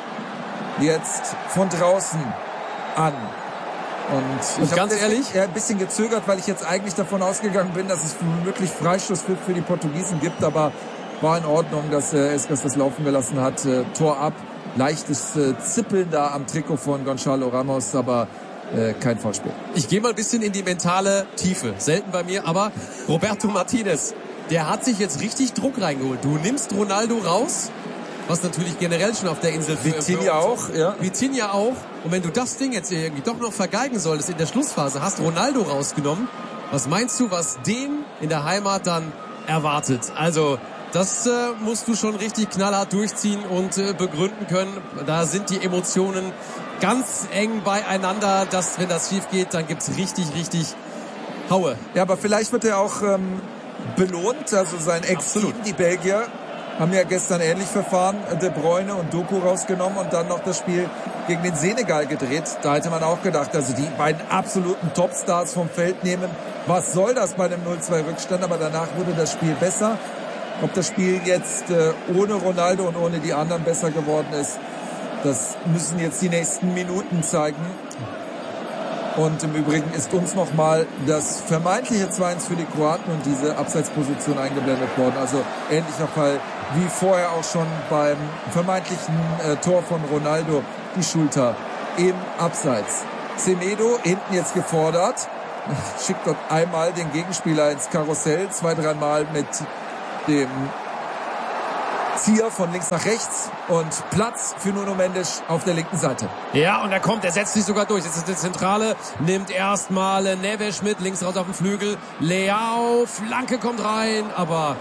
jetzt von draußen an. Und ich und ganz ehrlich, ja, ein bisschen gezögert, weil ich jetzt eigentlich davon ausgegangen bin, dass es wirklich Freistoß für, für die Portugiesen gibt, aber war in Ordnung, dass äh, Eskas das laufen gelassen hat. Äh, Tor ab, leichtes äh, Zippeln da am Trikot von Gonçalo Ramos, aber äh, kein Foulspiel. Ich gehe mal ein bisschen in die mentale Tiefe, selten bei mir, aber Roberto Martinez, der hat sich jetzt richtig Druck reingeholt. Du nimmst Ronaldo raus, was natürlich generell schon auf der Insel für Vitinha auch, ja. Vitinha auch. Und wenn du das Ding jetzt irgendwie doch noch vergeigen solltest in der Schlussphase, hast Ronaldo rausgenommen. Was meinst du, was den in der Heimat dann erwartet? Also das äh, musst du schon richtig knallhart durchziehen und äh, begründen können. Da sind die Emotionen ganz eng beieinander. Dass, wenn das schief geht, dann gibt's richtig, richtig Haue. Ja, aber vielleicht wird er auch ähm, belohnt. Also sein Ex-Team, die Belgier, haben ja gestern ähnlich verfahren, De Bruyne und Doku rausgenommen und dann noch das Spiel gegen den Senegal gedreht. Da hätte man auch gedacht, also die beiden absoluten Topstars vom Feld nehmen. Was soll das bei einem null zwei Rückstand? Aber danach wurde das Spiel besser. Ob das Spiel jetzt äh, ohne Ronaldo und ohne die anderen besser geworden ist, das müssen jetzt die nächsten Minuten zeigen. Und im Übrigen ist uns nochmal das vermeintliche zwei eins für die Kroaten und diese Abseitsposition eingeblendet worden. Also ähnlicher Fall wie vorher auch schon beim vermeintlichen äh, Tor von Ronaldo. Die Schulter im Abseits. Semedo hinten jetzt gefordert. Schickt dort einmal den Gegenspieler ins Karussell. Zwei, dreimal mit dem Zieher von links nach rechts und Platz für Nuno Mendes auf der linken Seite. Ja, und er kommt, er setzt sich sogar durch. Jetzt ist die Zentrale, nimmt erstmal Neves mit, links raus auf den Flügel. Leao, Flanke kommt rein, aber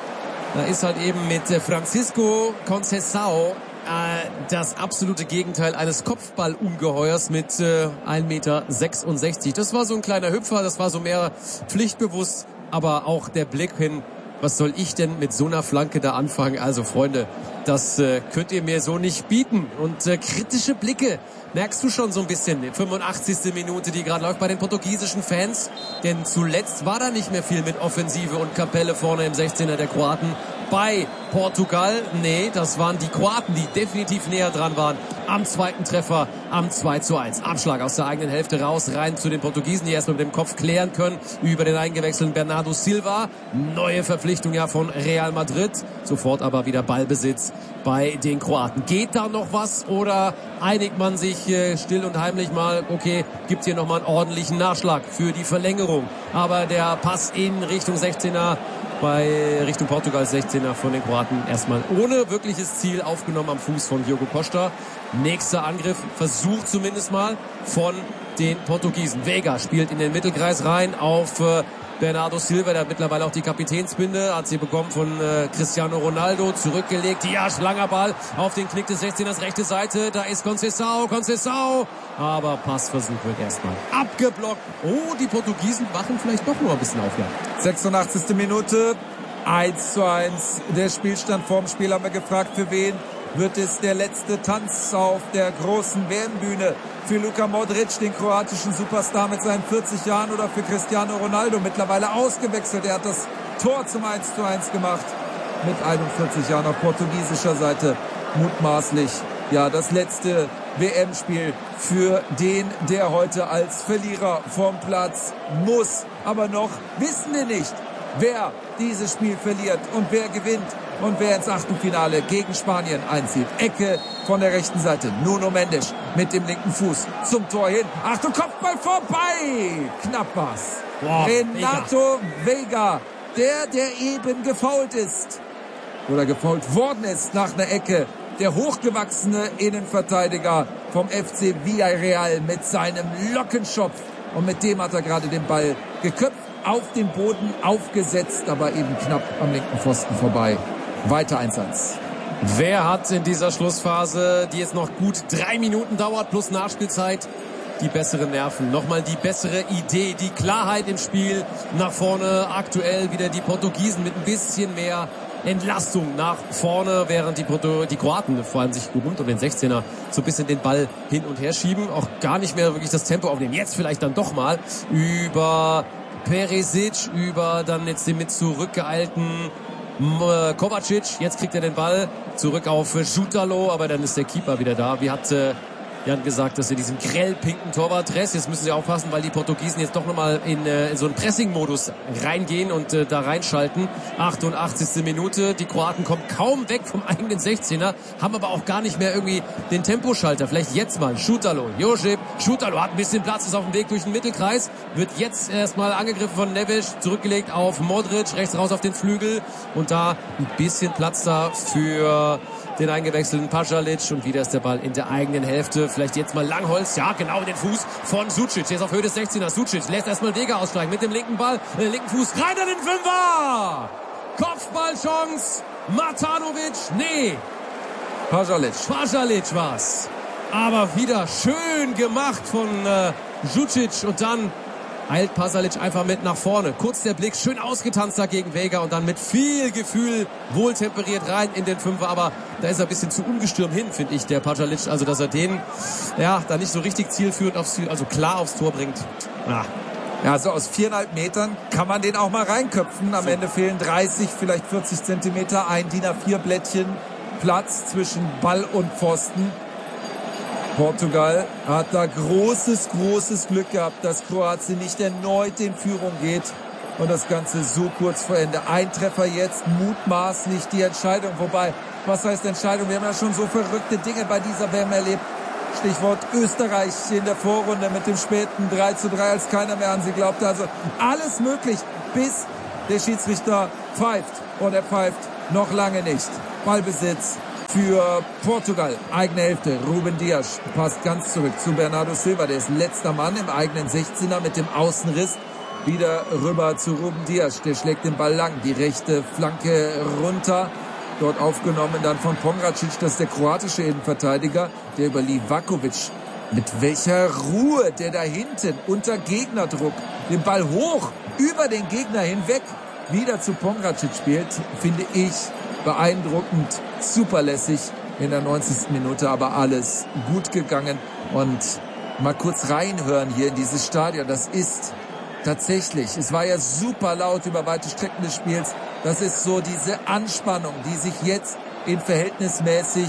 da ist halt eben mit Francisco Conceição äh, das absolute Gegenteil eines Kopfballungeheuers mit äh, ein Meter sechsundsechzig. Das war so ein kleiner Hüpfer, das war so mehr pflichtbewusst, aber auch der Blick hin, was soll ich denn mit so einer Flanke da anfangen? Also Freunde, das äh, könnt ihr mir so nicht bieten. Und äh, kritische Blicke merkst du schon so ein bisschen. fünfundachtzigste Minute, die gerade läuft bei den portugiesischen Fans. Denn zuletzt war da nicht mehr viel mit Offensive und Kapelle vorne im sechzehner der Kroaten. Bei Portugal, nee, das waren die Kroaten, die definitiv näher dran waren am zweiten Treffer, am zwei zu eins. Abschlag aus der eigenen Hälfte raus, rein zu den Portugiesen, die erstmal mit dem Kopf klären können über den eingewechselten Bernardo Silva. Neue Verpflichtung ja von Real Madrid. Sofort aber wieder Ballbesitz bei den Kroaten. Geht da noch was oder einigt man sich äh, still und heimlich mal, okay, gibt hier nochmal einen ordentlichen Nachschlag für die Verlängerung. Aber der Pass in Richtung sechzehner, bei Richtung Portugal sechzehner von den Kroaten erstmal ohne wirkliches Ziel aufgenommen am Fuß von Diogo Costa. Nächster Angriff, versucht zumindest mal von den Portugiesen. Vega spielt in den Mittelkreis rein auf äh, Bernardo Silva, der hat mittlerweile auch die Kapitänsbinde, hat sie bekommen von äh, Cristiano Ronaldo, zurückgelegt. Ja, langer Ball auf den Knick des sechzehners, rechte Seite, da ist Conceição, Conceição, aber Passversuch wird erstmal abgeblockt. Oh, die Portugiesen machen vielleicht doch noch ein bisschen Aufwärts. sechsundachtzigste Minute, eins zu eins. Der Spielstand vorm Spiel haben wir gefragt, für wen wird es der letzte Tanz auf der großen W M-Bühne? Für Luka Modric, den kroatischen Superstar mit seinen vierzig Jahren, oder für Cristiano Ronaldo, mittlerweile ausgewechselt. Er hat das Tor zum eins zu eins gemacht mit einundvierzig Jahren auf portugiesischer Seite. Mutmaßlich, ja, das letzte W M-Spiel für den, der heute als Verlierer vom Platz muss. Aber noch wissen wir nicht, wer dieses Spiel verliert und wer gewinnt und wer ins Achtelfinale gegen Spanien einzieht. Ecke von der rechten Seite. Nuno Mendes mit dem linken Fuß zum Tor hin. Achtung, Kopfball vorbei. Knapp was. Wow, Renato Vega. Vega, der, der eben gefoult ist. Oder gefoult worden ist nach einer Ecke. Der hochgewachsene Innenverteidiger vom F C Villarreal mit seinem Lockenschopf. Und mit dem hat er gerade den Ball geköpft, auf den Boden aufgesetzt, aber eben knapp am linken Pfosten vorbei. Weiter eins eins. Wer hat in dieser Schlussphase, die jetzt noch gut drei Minuten dauert, plus Nachspielzeit, die besseren Nerven? Nochmal die bessere Idee, die Klarheit im Spiel nach vorne. Aktuell wieder die Portugiesen mit ein bisschen mehr Entlastung nach vorne, während die, Porto, die Kroaten vor allem sich rund um den sechzehner so ein bisschen den Ball hin und her schieben, auch gar nicht mehr wirklich das Tempo aufnehmen. Jetzt vielleicht dann doch mal über Perisic, über dann jetzt den mit zurückgeeilten Kovacic. Jetzt kriegt er den Ball zurück auf Jutalo, aber dann ist der Keeper wieder da. Wie hat äh, Jan gesagt, dass er diesen grell-pinken Torwartdress, jetzt müssen sie aufpassen, weil die Portugiesen jetzt doch nochmal in, äh, in so einen Pressing-Modus reingehen und äh, da reinschalten. achtundachtzigste Minute, die Kroaten kommen kaum weg vom eigenen sechzehner, haben aber auch gar nicht mehr irgendwie den Temposchalter. Vielleicht jetzt mal Jutalo, Josip, Jutalo hat ein bisschen Platz, ist auf dem Weg durch den Mittelkreis, wird jetzt erstmal angegriffen von Neves, zurückgelegt auf Modric, rechts raus auf den Flügel und da ein bisschen Platz da für den eingewechselten Pasalic und wieder ist der Ball in der eigenen Hälfte. Vielleicht jetzt mal Langholz, ja genau in den Fuß von Sucic. Jetzt auf Höhe des sechzehners. Sucic lässt erstmal Vega aussteigen mit dem linken Ball, äh, linken Fuß rein an den Fünfer. Kopfballchance. Matanovic, nee. Pasalic. Pasalic war's. Aber wieder schön gemacht von äh, Sucic und dann eilt Pasalic einfach mit nach vorne. Kurz der Blick, schön ausgetanzt dagegen Vega und dann mit viel Gefühl wohltemperiert rein in den Fünfer. Aber da ist er ein bisschen zu ungestürmt hin, finde ich, der Pasalic. Also, dass er den, ja, da nicht so richtig zielführend aufs, also klar aufs Tor bringt. Ah. Ja, also aus viereinhalb Metern kann man den auch mal reinköpfen. Am so. Ende fehlen dreißig, vielleicht vierzig Zentimeter. Ein D I N A vier Blättchen Platz zwischen Ball und Pfosten. Portugal hat da großes, großes Glück gehabt, dass Kroatien nicht erneut in Führung geht und das Ganze so kurz vor Ende. Ein Treffer jetzt, mutmaßlich die Entscheidung. Wobei, was heißt Entscheidung? Wir haben ja schon so verrückte Dinge bei dieser W M erlebt. Stichwort Österreich in der Vorrunde mit dem späten drei zu drei, als keiner mehr an sie glaubte. Also alles möglich, bis der Schiedsrichter pfeift. Und er pfeift noch lange nicht. Ballbesitz für Portugal. Eigene Hälfte. Ruben Dias passt ganz zurück zu Bernardo Silva. Der ist letzter Mann im eigenen sechzehner mit dem Außenriss. Wieder rüber zu Ruben Dias. Der schlägt den Ball lang. Die rechte Flanke runter. Dort aufgenommen dann von Pongracic. Das ist der kroatische Innenverteidiger. Der über Livakovic. Mit welcher Ruhe der da hinten unter Gegnerdruck den Ball hoch über den Gegner hinweg wieder zu Pongracic spielt, finde ich beeindruckend, superlässig in der neunzigsten Minute, aber alles gut gegangen. Und mal kurz reinhören hier in dieses Stadion, das ist tatsächlich, es war ja super laut über weite Strecken des Spiels, das ist so diese Anspannung, die sich jetzt in verhältnismäßig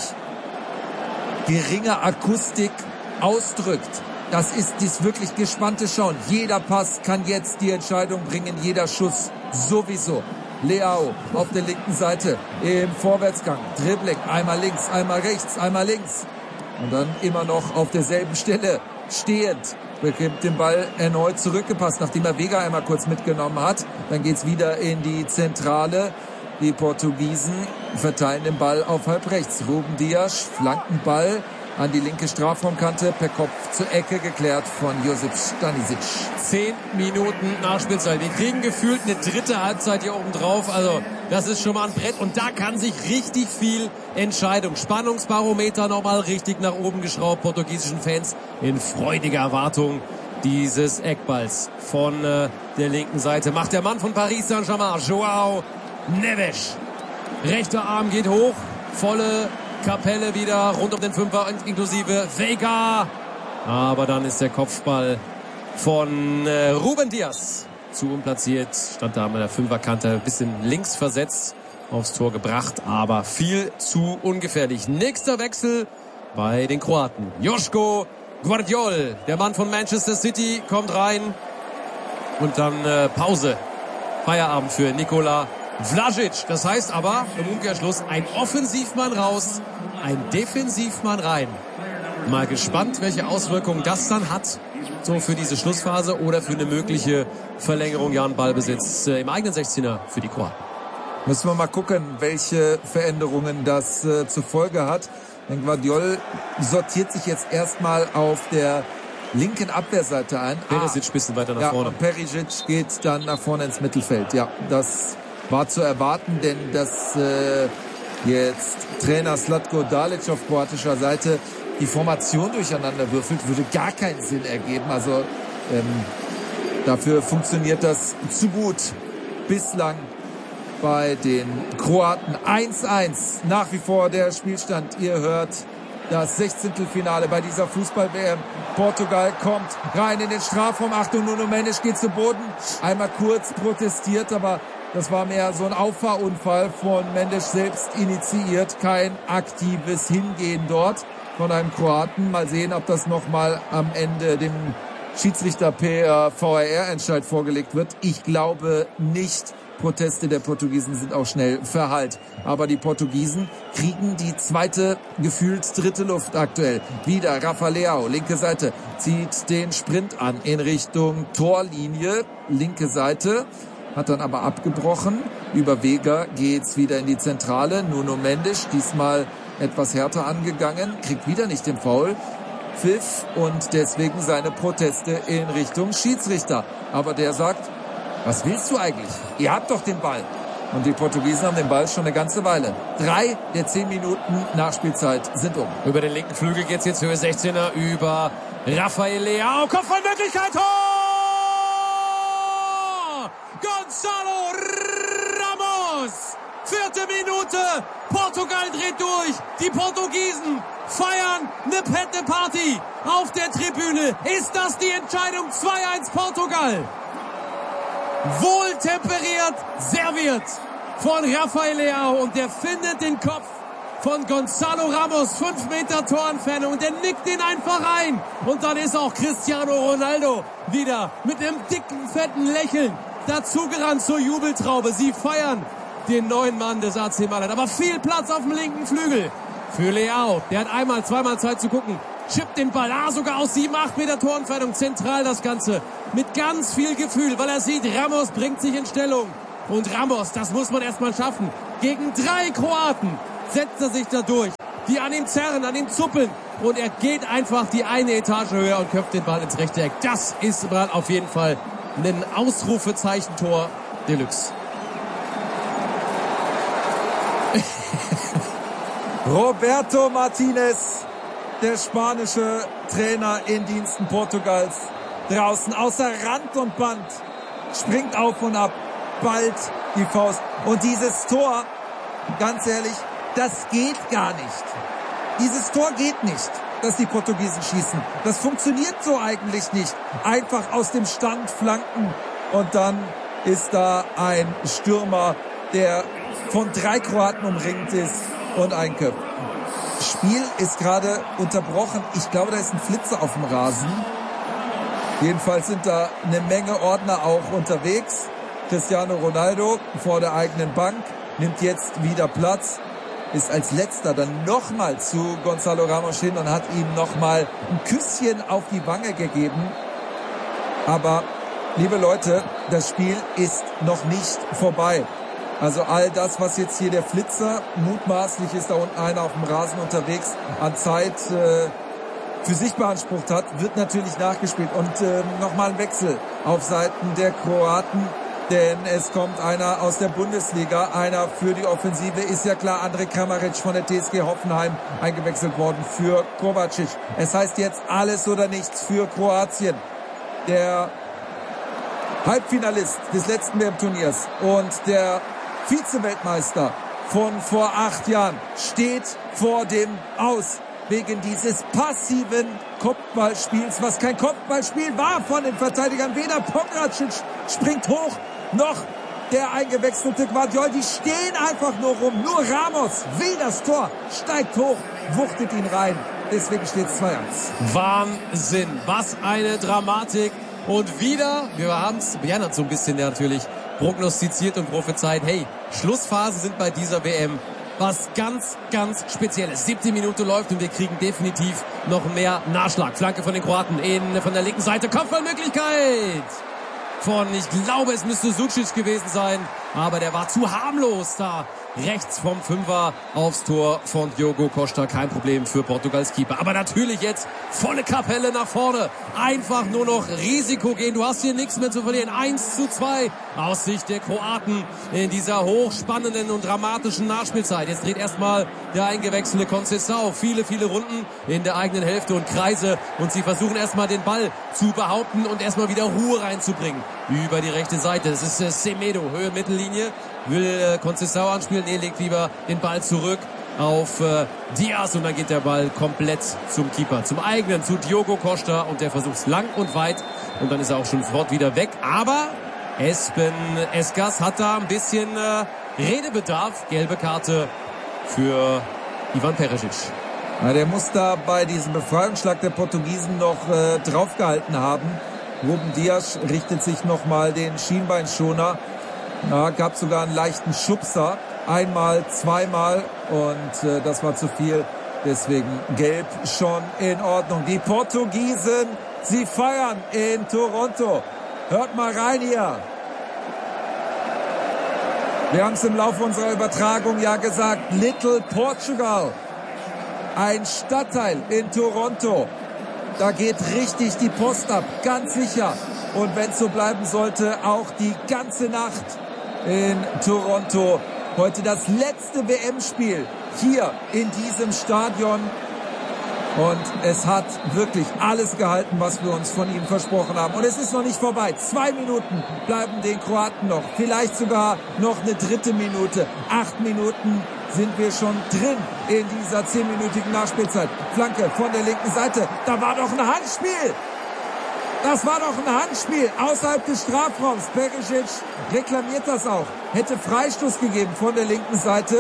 geringer Akustik ausdrückt. Das ist dies wirklich gespannte Schauen. Jeder Pass kann jetzt die Entscheidung bringen, jeder Schuss sowieso. Leao auf der linken Seite im Vorwärtsgang. Dribbling, einmal links, einmal rechts, einmal links. Und dann immer noch auf derselben Stelle stehend. Bekommt den Ball erneut zurückgepasst, nachdem er Vega einmal kurz mitgenommen hat. Dann geht's wieder in die Zentrale. Die Portugiesen verteilen den Ball auf halb rechts. Ruben Dias, Flankenball an die linke Strafraumkante, per Kopf zur Ecke, geklärt von Josip Stanisic. Zehn Minuten Nachspielzeit. Wir kriegen gefühlt eine dritte Halbzeit hier oben drauf. Also das ist schon mal ein Brett. Und da kann sich richtig viel Entscheidung. Spannungsbarometer nochmal richtig nach oben geschraubt. Portugiesischen Fans in freudiger Erwartung dieses Eckballs von äh, der linken Seite. Macht der Mann von Paris Saint-Germain, Joao Neves. Rechter Arm geht hoch. Volle Kapelle wieder rund um den Fünfer inklusive Vega. Aber dann ist der Kopfball von äh, Ruben Dias zu unplatziert. Stand da mit der Fünferkante ein bisschen links versetzt, aufs Tor gebracht, aber viel zu ungefährlich. Nächster Wechsel bei den Kroaten. Joško Gvardiol, der Mann von Manchester City, kommt rein. Und dann äh, Pause. Feierabend für Nikola Vlasic. Das heißt aber im Umkehrschluss ein Offensivmann raus, ein Defensivmann rein. Mal gespannt, welche Auswirkungen das dann hat, so für diese Schlussphase oder für eine mögliche Verlängerung, ja, und Ballbesitz äh, im eigenen sechzehner für die Kroaten. Müssen wir mal gucken, welche Veränderungen das äh, zur Folge hat. Denn Gvardiol sortiert sich jetzt erstmal auf der linken Abwehrseite ein. Perisic ein bisschen weiter nach ja, vorne. Und Perisic geht dann nach vorne ins Mittelfeld. Ja, das war zu erwarten, denn dass äh, jetzt Trainer Zlatko Dalic auf kroatischer Seite die Formation durcheinander würfelt, würde gar keinen Sinn ergeben. Also ähm, dafür funktioniert das zu gut bislang bei den Kroaten. eins eins nach wie vor der Spielstand. Ihr hört das Sechzehntelfinale bei dieser Fußball-W M. Portugal kommt rein in den Strafraum. Achtung, Nuno Mendes geht zu Boden. Einmal kurz protestiert, aber das war mehr so ein Auffahrunfall von Mendes selbst initiiert. Kein aktives Hingehen dort von einem Kroaten. Mal sehen, ob das nochmal am Ende dem Schiedsrichter per V R R-Entscheid vorgelegt wird. Ich glaube nicht. Proteste der Portugiesen sind auch schnell verhallt. Aber die Portugiesen kriegen die zweite, gefühlt dritte Luft aktuell. Wieder Rafa Leao, linke Seite, zieht den Sprint an in Richtung Torlinie. Linke Seite, hat dann aber abgebrochen. Über Vega geht's wieder in die Zentrale. Nuno Mendes, diesmal etwas härter angegangen, kriegt wieder nicht den Foul. Pfiff und deswegen seine Proteste in Richtung Schiedsrichter. Aber der sagt, was willst du eigentlich? Ihr habt doch den Ball. Und die Portugiesen haben den Ball schon eine ganze Weile. Drei der zehn Minuten Nachspielzeit sind um. Über den linken Flügel geht's jetzt Höhe sechzehner über Rafael Leao. Kopfballmöglichkeit. Tor! Gonzalo Ramos. Vierte Minute. Portugal dreht durch. Die Portugiesen feiern eine Pette Party auf der Tribüne. Ist das die Entscheidung? zwei eins Portugal. Wohltemperiert serviert von Rafael Leao und der findet den Kopf von Gonzalo Ramos. Fünf Meter Torentfernung und der nickt ihn einfach ein. Und dann ist auch Cristiano Ronaldo wieder mit einem dicken, fetten Lächeln dazugerannt zur Jubeltraube. Sie feiern den neuen Mann des A C Mailand. Aber viel Platz auf dem linken Flügel für Leao. Der hat einmal, zweimal Zeit zu gucken. Chippt den Ball, ah, sogar aus sieben, acht Meter Torentfernung. Zentral das Ganze. Mit ganz viel Gefühl, weil er sieht, Ramos bringt sich in Stellung. Und Ramos, das muss man erstmal schaffen. Gegen drei Kroaten setzt er sich da durch. Die an ihm zerren, an ihm zuppeln. Und er geht einfach die eine Etage höher und köpft den Ball ins rechte Eck. Das ist mal auf jeden Fall ein Ausrufezeichen-Tor Deluxe. Roberto Martinez, der spanische Trainer in Diensten Portugals, draußen außer Rand und Band, springt auf und ab, ballt die Faust. Und dieses Tor, ganz ehrlich, das geht gar nicht. Dieses Tor geht nicht, dass die Portugiesen schießen. Das funktioniert so eigentlich nicht. Einfach aus dem Stand flanken und dann ist da ein Stürmer, der von drei Kroaten umringt ist und einköpft. Das Spiel ist gerade unterbrochen. Ich glaube, da ist ein Flitzer auf dem Rasen. Jedenfalls sind da eine Menge Ordner auch unterwegs. Cristiano Ronaldo vor der eigenen Bank nimmt jetzt wieder Platz, ist als letzter dann nochmal zu Gonzalo Ramos hin und hat ihm nochmal ein Küsschen auf die Wange gegeben. Aber, liebe Leute, das Spiel ist noch nicht vorbei. Also all das, was jetzt hier der Flitzer, mutmaßlich ist da unten einer auf dem Rasen unterwegs, an Zeit äh, für sich beansprucht hat, wird natürlich nachgespielt. Und äh, nochmal ein Wechsel auf Seiten der Kroaten, denn es kommt einer aus der Bundesliga, einer für die Offensive, ist ja klar, Andrej Kramaric von der T S G Hoffenheim eingewechselt worden für Kovacic. Es heißt jetzt alles oder nichts für Kroatien. Der Halbfinalist des letzten W M-Turniers und der Vize-Weltmeister von vor acht Jahren steht vor dem Aus wegen dieses passiven Kopfballspiels, was kein Kopfballspiel war von den Verteidigern. Weder Pongracic springt hoch, noch der eingewechselte Guardiol. Die stehen einfach nur rum. Nur Ramos will das Tor, steigt hoch, wuchtet ihn rein. Deswegen steht es zwei eins. Wahnsinn, was eine Dramatik. Und wieder, wir haben es, Jan hat so ein bisschen natürlich prognostiziert und prophezeit, hey, Schlussphasen sind bei dieser W M was ganz, ganz Spezielles. Siebte Minute läuft und wir kriegen definitiv noch mehr Nachschlag. Flanke von den Kroaten in, von der linken Seite. Kopfballmöglichkeit von, ich glaube, es müsste Sucic gewesen sein, aber der war zu harmlos da. Rechts vom Fünfer aufs Tor von Diogo Costa. Kein Problem für Portugals Keeper. Aber natürlich jetzt volle Kapelle nach vorne. Einfach nur noch Risiko gehen. Du hast hier nichts mehr zu verlieren. eins zu zwei aus Sicht der Kroaten in dieser hochspannenden und dramatischen Nachspielzeit. Jetzt dreht erstmal der eingewechselte Conceição viele, viele Runden in der eigenen Hälfte und Kreise. Und sie versuchen erstmal den Ball zu behaupten und erstmal wieder Ruhe reinzubringen. Über die rechte Seite. Das ist äh, Semedo, Höhe Mittellinie. Will äh, Conceição anspielen. Nee, legt lieber den Ball zurück auf äh, Diaz. Und dann geht der Ball komplett zum Keeper. Zum eigenen, zu Diogo Costa. Und der versucht lang und weit. Und dann ist er auch schon sofort wieder weg. Aber Espen Eskas hat da ein bisschen äh, Redebedarf. Gelbe Karte für Ivan Perisic. Ja, der muss da bei diesem Befreiungsschlag der Portugiesen noch äh, draufgehalten haben. Ruben Dias richtet sich nochmal den Schienbeinschoner. Ja, gab sogar einen leichten Schubser. Einmal, zweimal und äh, das war zu viel. Deswegen gelb schon in Ordnung. Die Portugiesen, sie feiern in Toronto. Hört mal rein hier. Wir haben es im Laufe unserer Übertragung ja gesagt. Little Portugal. Ein Stadtteil in Toronto. Da geht richtig die Post ab, ganz sicher. Und wenn es so bleiben sollte, auch die ganze Nacht in Toronto. Heute das letzte W M-Spiel hier in diesem Stadion. Und es hat wirklich alles gehalten, was wir uns von ihnen versprochen haben. Und es ist noch nicht vorbei. Zwei Minuten bleiben den Kroaten noch. Vielleicht sogar noch eine dritte Minute. Acht Minuten sind wir schon drin in dieser zehnminütigen Nachspielzeit. Flanke von der linken Seite. Da war doch ein Handspiel. Das war doch ein Handspiel außerhalb des Strafraums. Perisic reklamiert das auch. Hätte Freistoß gegeben von der linken Seite.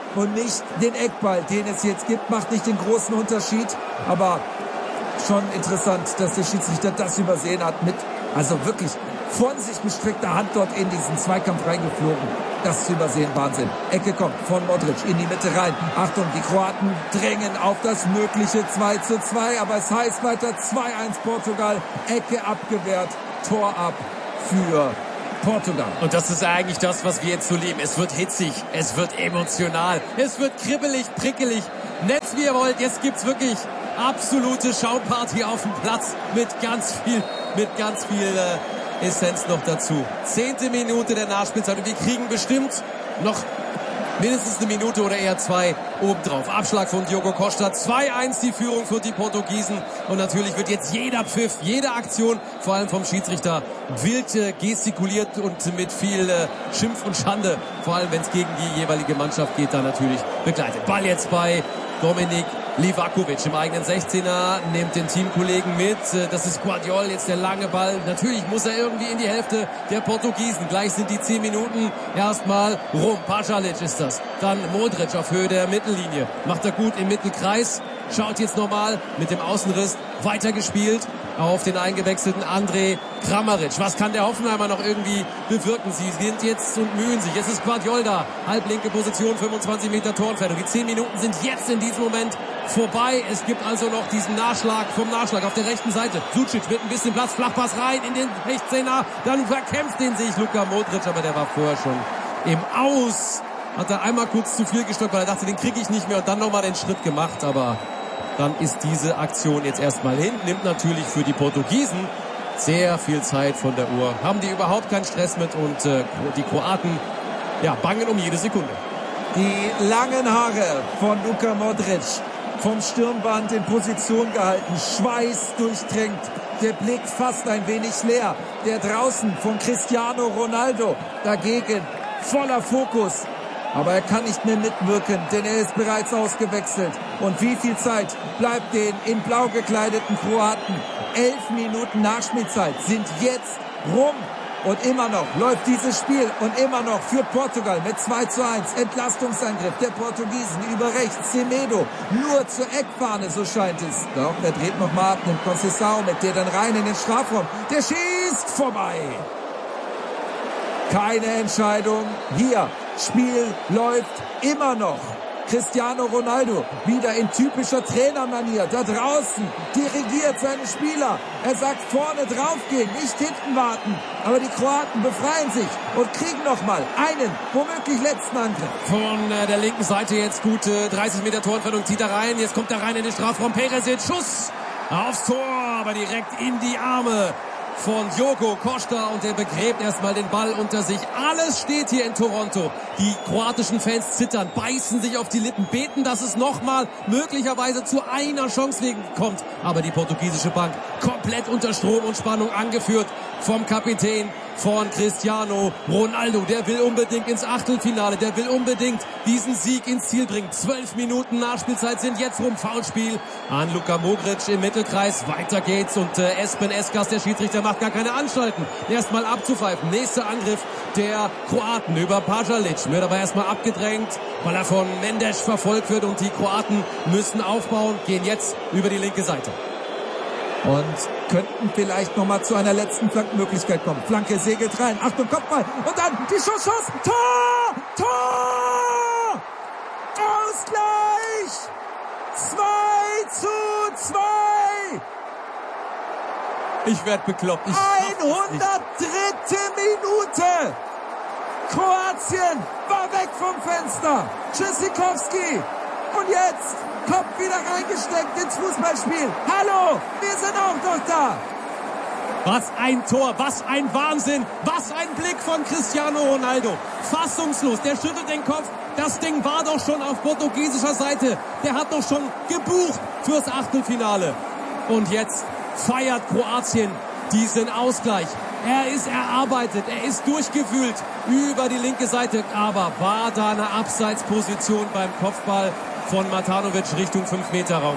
und nicht den Eckball, den es jetzt gibt. Macht nicht den großen Unterschied, aber schon interessant, dass der Schiedsrichter das übersehen hat mit, also wirklich von sich gestreckter Hand dort in diesen Zweikampf reingeflogen. Das zu übersehen, Wahnsinn. Ecke kommt von Modric in die Mitte rein. Achtung, die Kroaten drängen auf das mögliche zwei zu zwei, aber es heißt weiter zwei eins Portugal. Ecke abgewehrt, Tor ab für Portugal. Und das ist eigentlich das, was wir jetzt so lieben. Es wird hitzig, es wird emotional, es wird kribbelig, prickelig. Netz wie ihr wollt, jetzt gibt's wirklich absolute Schaumparty auf dem Platz mit ganz viel, mit ganz viel äh, Essenz noch dazu. Zehnte Minute der Nachspielzeit und wir kriegen bestimmt noch mindestens eine Minute oder eher zwei obendrauf. Abschlag von Diogo Costa. zwei eins die Führung für die Portugiesen. Und natürlich wird jetzt jeder Pfiff, jede Aktion, vor allem vom Schiedsrichter, wild äh, gestikuliert und mit viel äh, Schimpf und Schande, vor allem wenn es gegen die jeweilige Mannschaft geht, da natürlich begleitet. Ball jetzt bei Dominik Livakovic im eigenen sechzehner, nimmt den Teamkollegen mit. Das ist Guardiol, jetzt der lange Ball. Natürlich muss er irgendwie in die Hälfte der Portugiesen. Gleich sind die zehn Minuten erstmal rum. Pajalic ist das. Dann Modric auf Höhe der Mittellinie. Macht er gut im Mittelkreis. Schaut jetzt nochmal mit dem Außenriss weitergespielt auf den eingewechselten Andrej Kramaric. Was kann der Hoffenheimer noch irgendwie bewirken? Sie sind jetzt und mühen sich. Jetzt ist Guardiol da. Halblinke Position, fünfundzwanzig Meter Torentfernung. Die zehn Minuten sind jetzt in diesem Moment vorbei. Es gibt also noch diesen Nachschlag vom Nachschlag auf der rechten Seite. Sucic mit ein bisschen Platz. Flachpass rein in den sechzehner. Dann verkämpft den sich Luka Modric, aber der war vorher schon im Aus. Hat er einmal kurz zu viel gestockt, weil er dachte, den kriege ich nicht mehr und dann nochmal den Schritt gemacht. Aber dann ist diese Aktion jetzt erstmal hin. Nimmt natürlich für die Portugiesen sehr viel Zeit von der Uhr. Haben die überhaupt keinen Stress mit und äh, die Kroaten ja, bangen um jede Sekunde. Die langen Haare von Luka Modric vom Stirnband in Position gehalten. Schweiß durchtränkt. Der Blick fast ein wenig leer. Der draußen von Cristiano Ronaldo dagegen voller Fokus. Aber er kann nicht mehr mitwirken, denn er ist bereits ausgewechselt. Und wie viel Zeit bleibt den in blau gekleideten Kroaten? Elf Minuten Nachspielzeit sind jetzt rum. Und immer noch läuft dieses Spiel und immer noch führt Portugal mit zwei zu eins. Entlastungsangriff der Portugiesen über rechts. Semedo nur zur Eckfahne, so scheint es. Doch, er dreht nochmal ab, nimmt Conceição mit, der dann rein in den Strafraum. Der schießt vorbei. Keine Entscheidung. Hier, Spiel läuft immer noch. Cristiano Ronaldo wieder in typischer Trainermanier da draußen dirigiert seine Spieler. Er sagt vorne draufgehen, nicht hinten warten. Aber die Kroaten befreien sich und kriegen nochmal einen, womöglich letzten Angriff. Von äh, der linken Seite jetzt gute dreißig Meter Torentfernung, zieht er rein. Jetzt kommt er rein in den Strafraum. Peresic, Schuss aufs Tor, aber direkt in die Arme von Diogo Costa und der begräbt erstmal den Ball unter sich. Alles steht hier in Toronto. Die kroatischen Fans zittern, beißen sich auf die Lippen, beten, dass es nochmal möglicherweise zu einer Chance kommt. Aber die portugiesische Bank komplett unter Strom und Spannung, angeführt vom Kapitän von Cristiano Ronaldo. Der will unbedingt ins Achtelfinale, der will unbedingt diesen Sieg ins Ziel bringen. Zwölf Minuten Nachspielzeit sind jetzt rum. Foulspiel an Luka Modric im Mittelkreis. Weiter geht's und äh, Espen Eskas, der Schiedsrichter, macht gar keine Anstalten, erstmal abzupfeifen. Nächster Angriff der Kroaten über Pajalic. Wird aber erstmal abgedrängt, weil er von Mendes verfolgt wird und die Kroaten müssen aufbauen, gehen jetzt über die linke Seite. Und könnten vielleicht noch mal zu einer letzten Flankenmöglichkeit kommen. Flanke segelt rein. Achtung, Kopfball. Und dann die Schusschance. Tor! Tor! Ausgleich! zwei zu zwei! Ich werd bekloppt. Ich hundertdritte Minute! Kroatien war weg vom Fenster. Tschüssikowski. Und jetzt kommt wieder reingesteckt ins Fußballspiel. Hallo, wir sind auch noch da. Was ein Tor, was ein Wahnsinn, was ein Blick von Cristiano Ronaldo. Fassungslos, der schüttelt den Kopf. Das Ding war doch schon auf portugiesischer Seite. Der hat doch schon gebucht fürs Achtelfinale. Und jetzt feiert Kroatien diesen Ausgleich. Er ist erarbeitet, er ist durchgewühlt über die linke Seite. Aber war da eine Abseitsposition beim Kopfball von Matanovic Richtung fünf Meter Raum?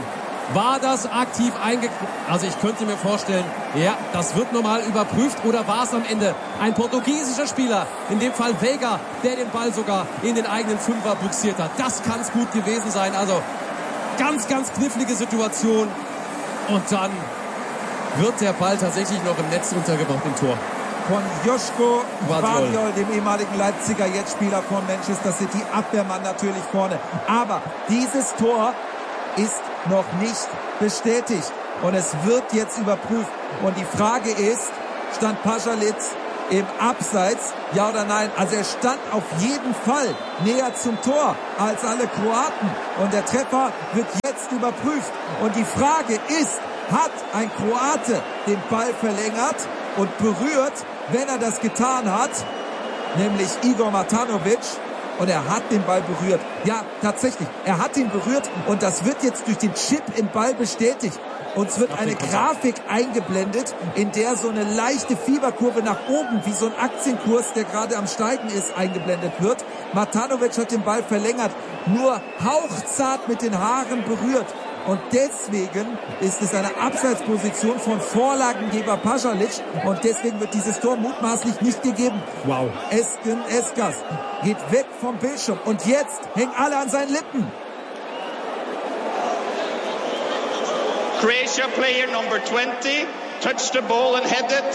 War das aktiv einge... Also ich könnte mir vorstellen, ja, das wird nochmal überprüft. Oder war es am Ende ein portugiesischer Spieler, in dem Fall Veiga, der den Ball sogar in den eigenen Fünfer buxiert hat. Das kann es gut gewesen sein. Also ganz, ganz knifflige Situation. Und dann wird der Ball tatsächlich noch im Netz untergebracht im Tor. Von Joško Gvardiol, dem ehemaligen Leipziger, jetzt Spieler von Manchester City, Abwehrmann natürlich vorne. Aber dieses Tor ist noch nicht bestätigt und es wird jetzt überprüft. Und die Frage ist, stand Pasalic im Abseits, ja oder nein? Also er stand auf jeden Fall näher zum Tor als alle Kroaten und der Treffer wird jetzt überprüft. Und die Frage ist, hat ein Kroate den Ball verlängert und berührt, wenn er das getan hat, nämlich Igor Matanovic, und er hat den Ball berührt. Ja, tatsächlich, er hat ihn berührt und das wird jetzt durch den Chip im Ball bestätigt. Uns wird eine Grafik eingeblendet, in der so eine leichte Fieberkurve nach oben, wie so ein Aktienkurs, der gerade am Steigen ist, eingeblendet wird. Matanovic hat den Ball verlängert, nur hauchzart mit den Haaren berührt. Und deswegen ist es eine Abseitsposition von Vorlagengeber Pasalic und deswegen wird dieses Tor mutmaßlich nicht gegeben. Wow. Esken Eskas geht weg vom Bildschirm und jetzt hängen alle an seinen Lippen. Croatia player number twenty touched the ball and headed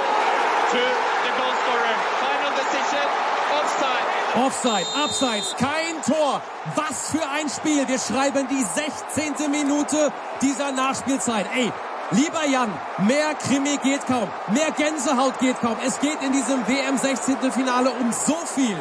to the goal scorer. Final decision, offside. Offside, abseits, kein Tor. Was für ein Spiel. Wir schreiben die sechzehnte Minute dieser Nachspielzeit. Ey, lieber Jan, mehr Krimi geht kaum. Mehr Gänsehaut geht kaum. Es geht in diesem W M sechzehnten Finale um so viel.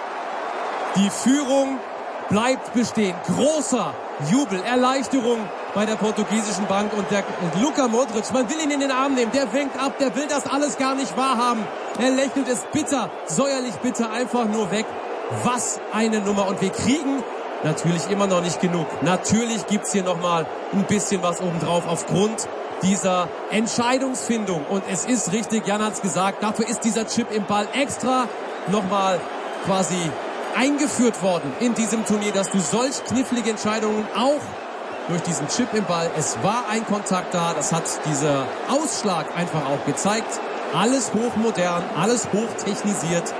Die Führung bleibt bestehen. Großer Jubel, Erleichterung bei der portugiesischen Bank und, der, und Luka Modric, man will ihn in den Arm nehmen, der winkt ab, der will das alles gar nicht wahrhaben. Er lächelt, es bitter, säuerlich bitter, einfach nur weg. Was eine Nummer. Und wir kriegen natürlich immer noch nicht genug. Natürlich gibt's hier nochmal ein bisschen was obendrauf aufgrund dieser Entscheidungsfindung. Und es ist richtig, Jan hat's gesagt, dafür ist dieser Chip im Ball extra nochmal quasi eingeführt worden in diesem Turnier, dass du solch knifflige Entscheidungen auch durch diesen Chip im Ball, es war ein Kontakt da, das hat dieser Ausschlag einfach auch gezeigt. Alles hochmodern, alles hochtechnisiert.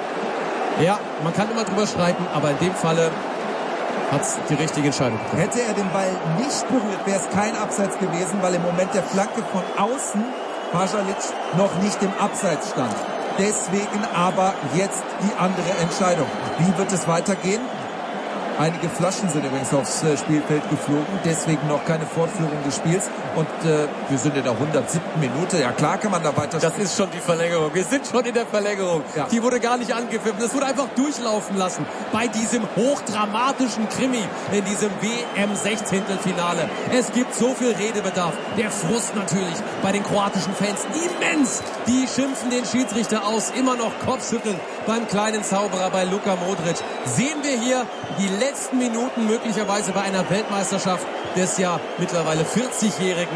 Ja, man kann immer drüber streiten, aber in dem Falle hat es die richtige Entscheidung getroffen. Hätte er den Ball nicht berührt, wäre es kein Abseits gewesen, weil im Moment der Flanke von außen Pasalic noch nicht im Abseits stand. Deswegen aber jetzt die andere Entscheidung. Wie wird es weitergehen? Einige Flaschen sind übrigens aufs Spielfeld geflogen, deswegen noch keine Fortführung des Spiels. Und äh, wir sind in der hundertsiebten Minute. Ja, klar kann man da weiter Das ist schon die Verlängerung. Wir sind schon in der Verlängerung. Ja. Die wurde gar nicht angepfiffen. Das wurde einfach durchlaufen lassen. Bei diesem hochdramatischen Krimi in diesem W M sechzehnten Finale. Es gibt so viel Redebedarf. Der Frust natürlich bei den kroatischen Fans immens. Die schimpfen den Schiedsrichter aus. Immer noch Kopfschütteln beim kleinen Zauberer, bei Luka Modric. Sehen wir hier die letzten Minuten möglicherweise bei einer Weltmeisterschaft des ja mittlerweile vierzigjährigen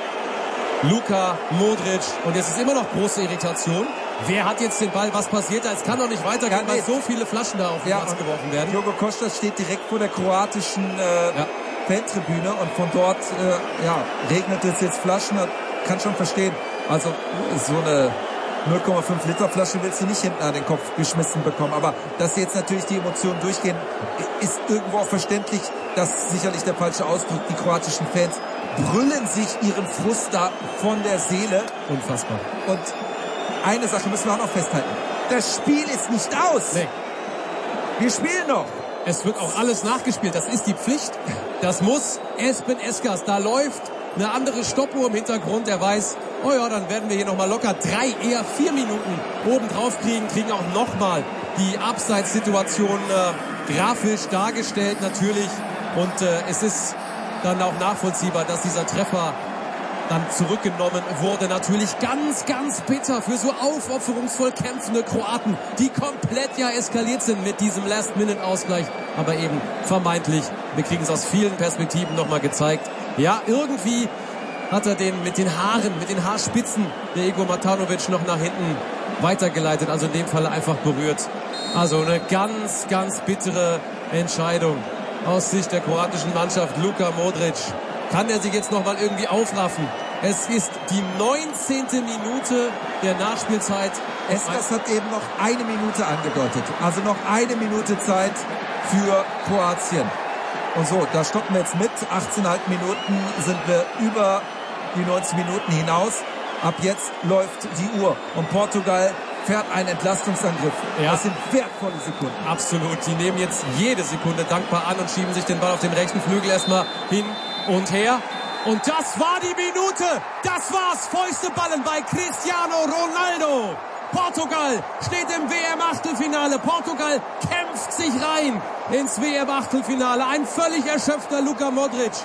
Luka Modric. Und es ist immer noch große Irritation. Wer hat jetzt den Ball? Was passiert da? Es kann doch nicht weitergehen, ja, nee. weil so viele Flaschen da auf den ja, Platz geworfen werden. Diogo Costa steht direkt vor der kroatischen äh, ja. Fantribüne und von dort äh, ja, regnet es jetzt Flaschen. Kann schon verstehen. Also so eine null Komma fünf Liter Flasche willst du nicht hinten an den Kopf geschmissen bekommen. Aber dass jetzt natürlich die Emotionen durchgehen, ist irgendwo auch verständlich. Das ist sicherlich der falsche Ausdruck. Die kroatischen Fans brüllen sich ihren Frust da von der Seele. Unfassbar. Und eine Sache müssen wir auch noch festhalten. Das Spiel ist nicht aus. Nee. Wir spielen noch. Es wird auch alles nachgespielt. Das ist die Pflicht. Das muss Espen Eskas. Da läuft eine andere Stoppuhr im Hintergrund. Der weiß, oh ja, dann werden wir hier nochmal locker drei, eher vier Minuten oben drauf kriegen. Kriegen auch nochmal die Abseitssituation äh, grafisch dargestellt natürlich. Und äh, es ist dann auch nachvollziehbar, dass dieser Treffer dann zurückgenommen wurde. Natürlich ganz, ganz bitter für so aufopferungsvoll kämpfende Kroaten, die komplett ja eskaliert sind mit diesem Last-Minute-Ausgleich. Aber eben vermeintlich, wir kriegen es aus vielen Perspektiven nochmal gezeigt. Ja, irgendwie hat er den mit den Haaren, mit den Haarspitzen, der Igor Matanovic noch nach hinten weitergeleitet. Also in dem Fall einfach berührt. Also eine ganz, ganz bittere Entscheidung aus Sicht der kroatischen Mannschaft. Luka Modric kann er sich jetzt nochmal irgendwie aufraffen. Es ist die neunzehnte Minute der Nachspielzeit. Eskas hat eben noch eine Minute angedeutet. Also noch eine Minute Zeit für Kroatien. Und so, da stoppen wir jetzt mit. achtzehn Komma fünf Minuten sind wir über die neunzig Minuten hinaus. Ab jetzt läuft die Uhr. Und Portugal fährt einen Entlastungsangriff. Ja. Das sind wertvolle Sekunden. Absolut. Die nehmen jetzt jede Sekunde dankbar an und schieben sich den Ball auf dem rechten Flügel erstmal hin und her. Und das war die Minute. Das war's. Fäuste ballen bei Cristiano Ronaldo. Portugal steht im W M-Achtelfinale. Portugal kämpft sich rein ins W M-Achtelfinale. Ein völlig erschöpfter Luka Modric